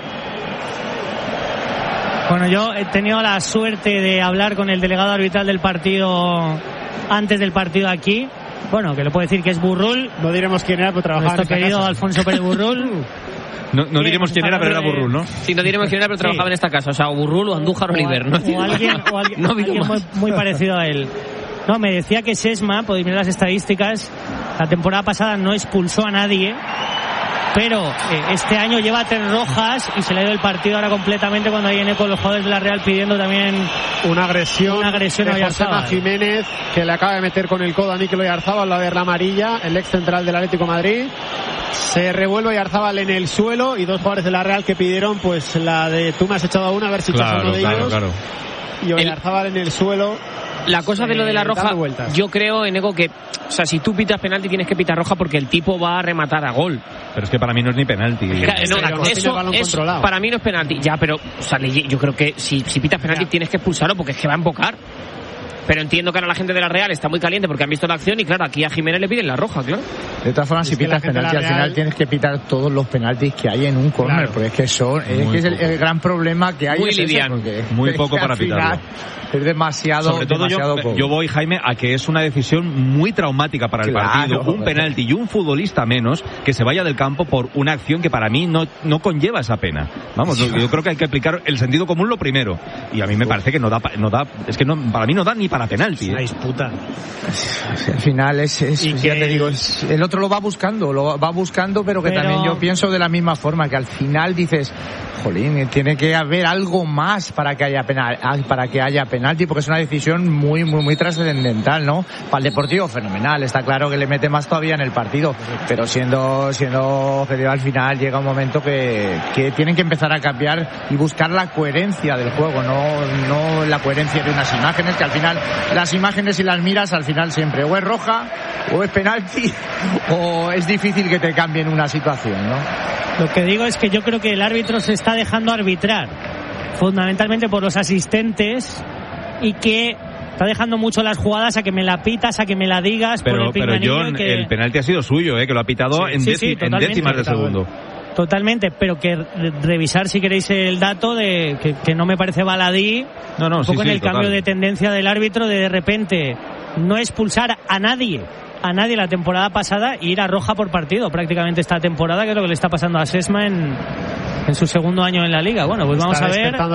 Bueno, yo he tenido la suerte de hablar con el delegado arbitral del partido antes del partido aquí. Bueno, que le puedo decir que es Burrul. No diremos quién era, pero trabajaba en Nuestro esta querido casa. Alfonso Pérez Burrul. No, no diremos quién era, pero era Burrul, ¿no? Sí, no diremos quién era, pero Sí. trabajaba en esta casa. O sea, o Burrul o Andújar Oliver. ¿no? O alguien, o alguien, No ha habido alguien muy, más. muy parecido a él. No, me decía que Sesma, podéis mirar las estadísticas, la temporada pasada no expulsó a nadie, pero eh, este año lleva tres rojas y se le ha ido el partido ahora completamente cuando viene con los jugadores de la Real pidiendo también Una agresión, Una agresión a de Josema Oyarzábal. Jiménez, que le acaba de meter con el codo a Mikel Oyarzábal, la de la amarilla, el ex central del Atlético de Madrid. Se revuelve Oyarzábal en el suelo y dos jugadores de la Real que pidieron pues la de tú me has echado a una, a ver si echas a Claro, uno de claro, ellos. claro. Y Oyarzábal en el suelo. La cosa de lo de la Eh, roja, dando vueltas. yo creo, Eneco, que, o sea, si tú pitas penalti tienes que pitar roja porque el tipo va a rematar a gol. Pero es que para mí no es ni penalti. Claro, no, pero no tiene el eso, balón eso controlado. para mí no es penalti. Ya, pero, o sea, le- yo creo que si, si pitas penalti tienes que expulsarlo porque es que va a embocar. Pero entiendo que ahora la gente de la Real está muy caliente porque han visto la acción y claro, aquí a Jiménez le piden la roja, claro. De todas formas, si pitas penalti, al final tienes que pitar todos los penaltis que hay en un córner, claro. Porque es que son, es, que es el, el gran problema que hay. Muy es liviano. Ese, muy poco para pitarlo. Es demasiado, Sobre todo demasiado yo, poco. yo voy, Jaime, a que es una decisión muy traumática para el claro, partido. Un penalti y un futbolista menos que se vaya del campo por una acción que para mí no, no conlleva esa pena. Vamos, yo, yo creo que hay que aplicar el sentido común lo primero. Y a mí me parece que no da, no da es que no, para mí no da ni para penalti. Es una ¿eh? disputa. Al final es, es y ya que te digo, es, el otro lo va buscando, lo va buscando, pero que pero... también yo pienso de la misma forma, que al final dices, jolín, tiene que haber algo más para que haya penal, para que haya penalti, porque es una decisión muy, muy, muy trascendental, ¿no? Para el Deportivo, fenomenal. Está claro que le mete más todavía en el partido, pero siendo, siendo objetivo al final llega un momento que, que tienen que empezar a cambiar y buscar la coherencia del juego, no, no la coherencia de unas imágenes, que al final, las imágenes si las miras, al final siempre o es roja, o es penalti, o es difícil que te cambien una situación, ¿no? Lo que digo es que yo creo que el árbitro se está dejando arbitrar, fundamentalmente por los asistentes, y que está dejando mucho las jugadas a que me la pitas, a que me la digas. Pero, por el pero John, que... el penalti ha sido suyo, ¿eh? Que lo ha pitado sí, en, sí, sí, en décimas de segundo. Totalmente, pero que revisar si queréis el dato de que, que no me parece baladí, no, no, un poco sí, en sí, el total. cambio de tendencia del árbitro de de repente no expulsar a nadie, a nadie la temporada pasada y ir a roja por partido prácticamente esta temporada, que es lo que le está pasando a Sesma en, en su segundo año en la liga. Bueno, pues vamos está a ver.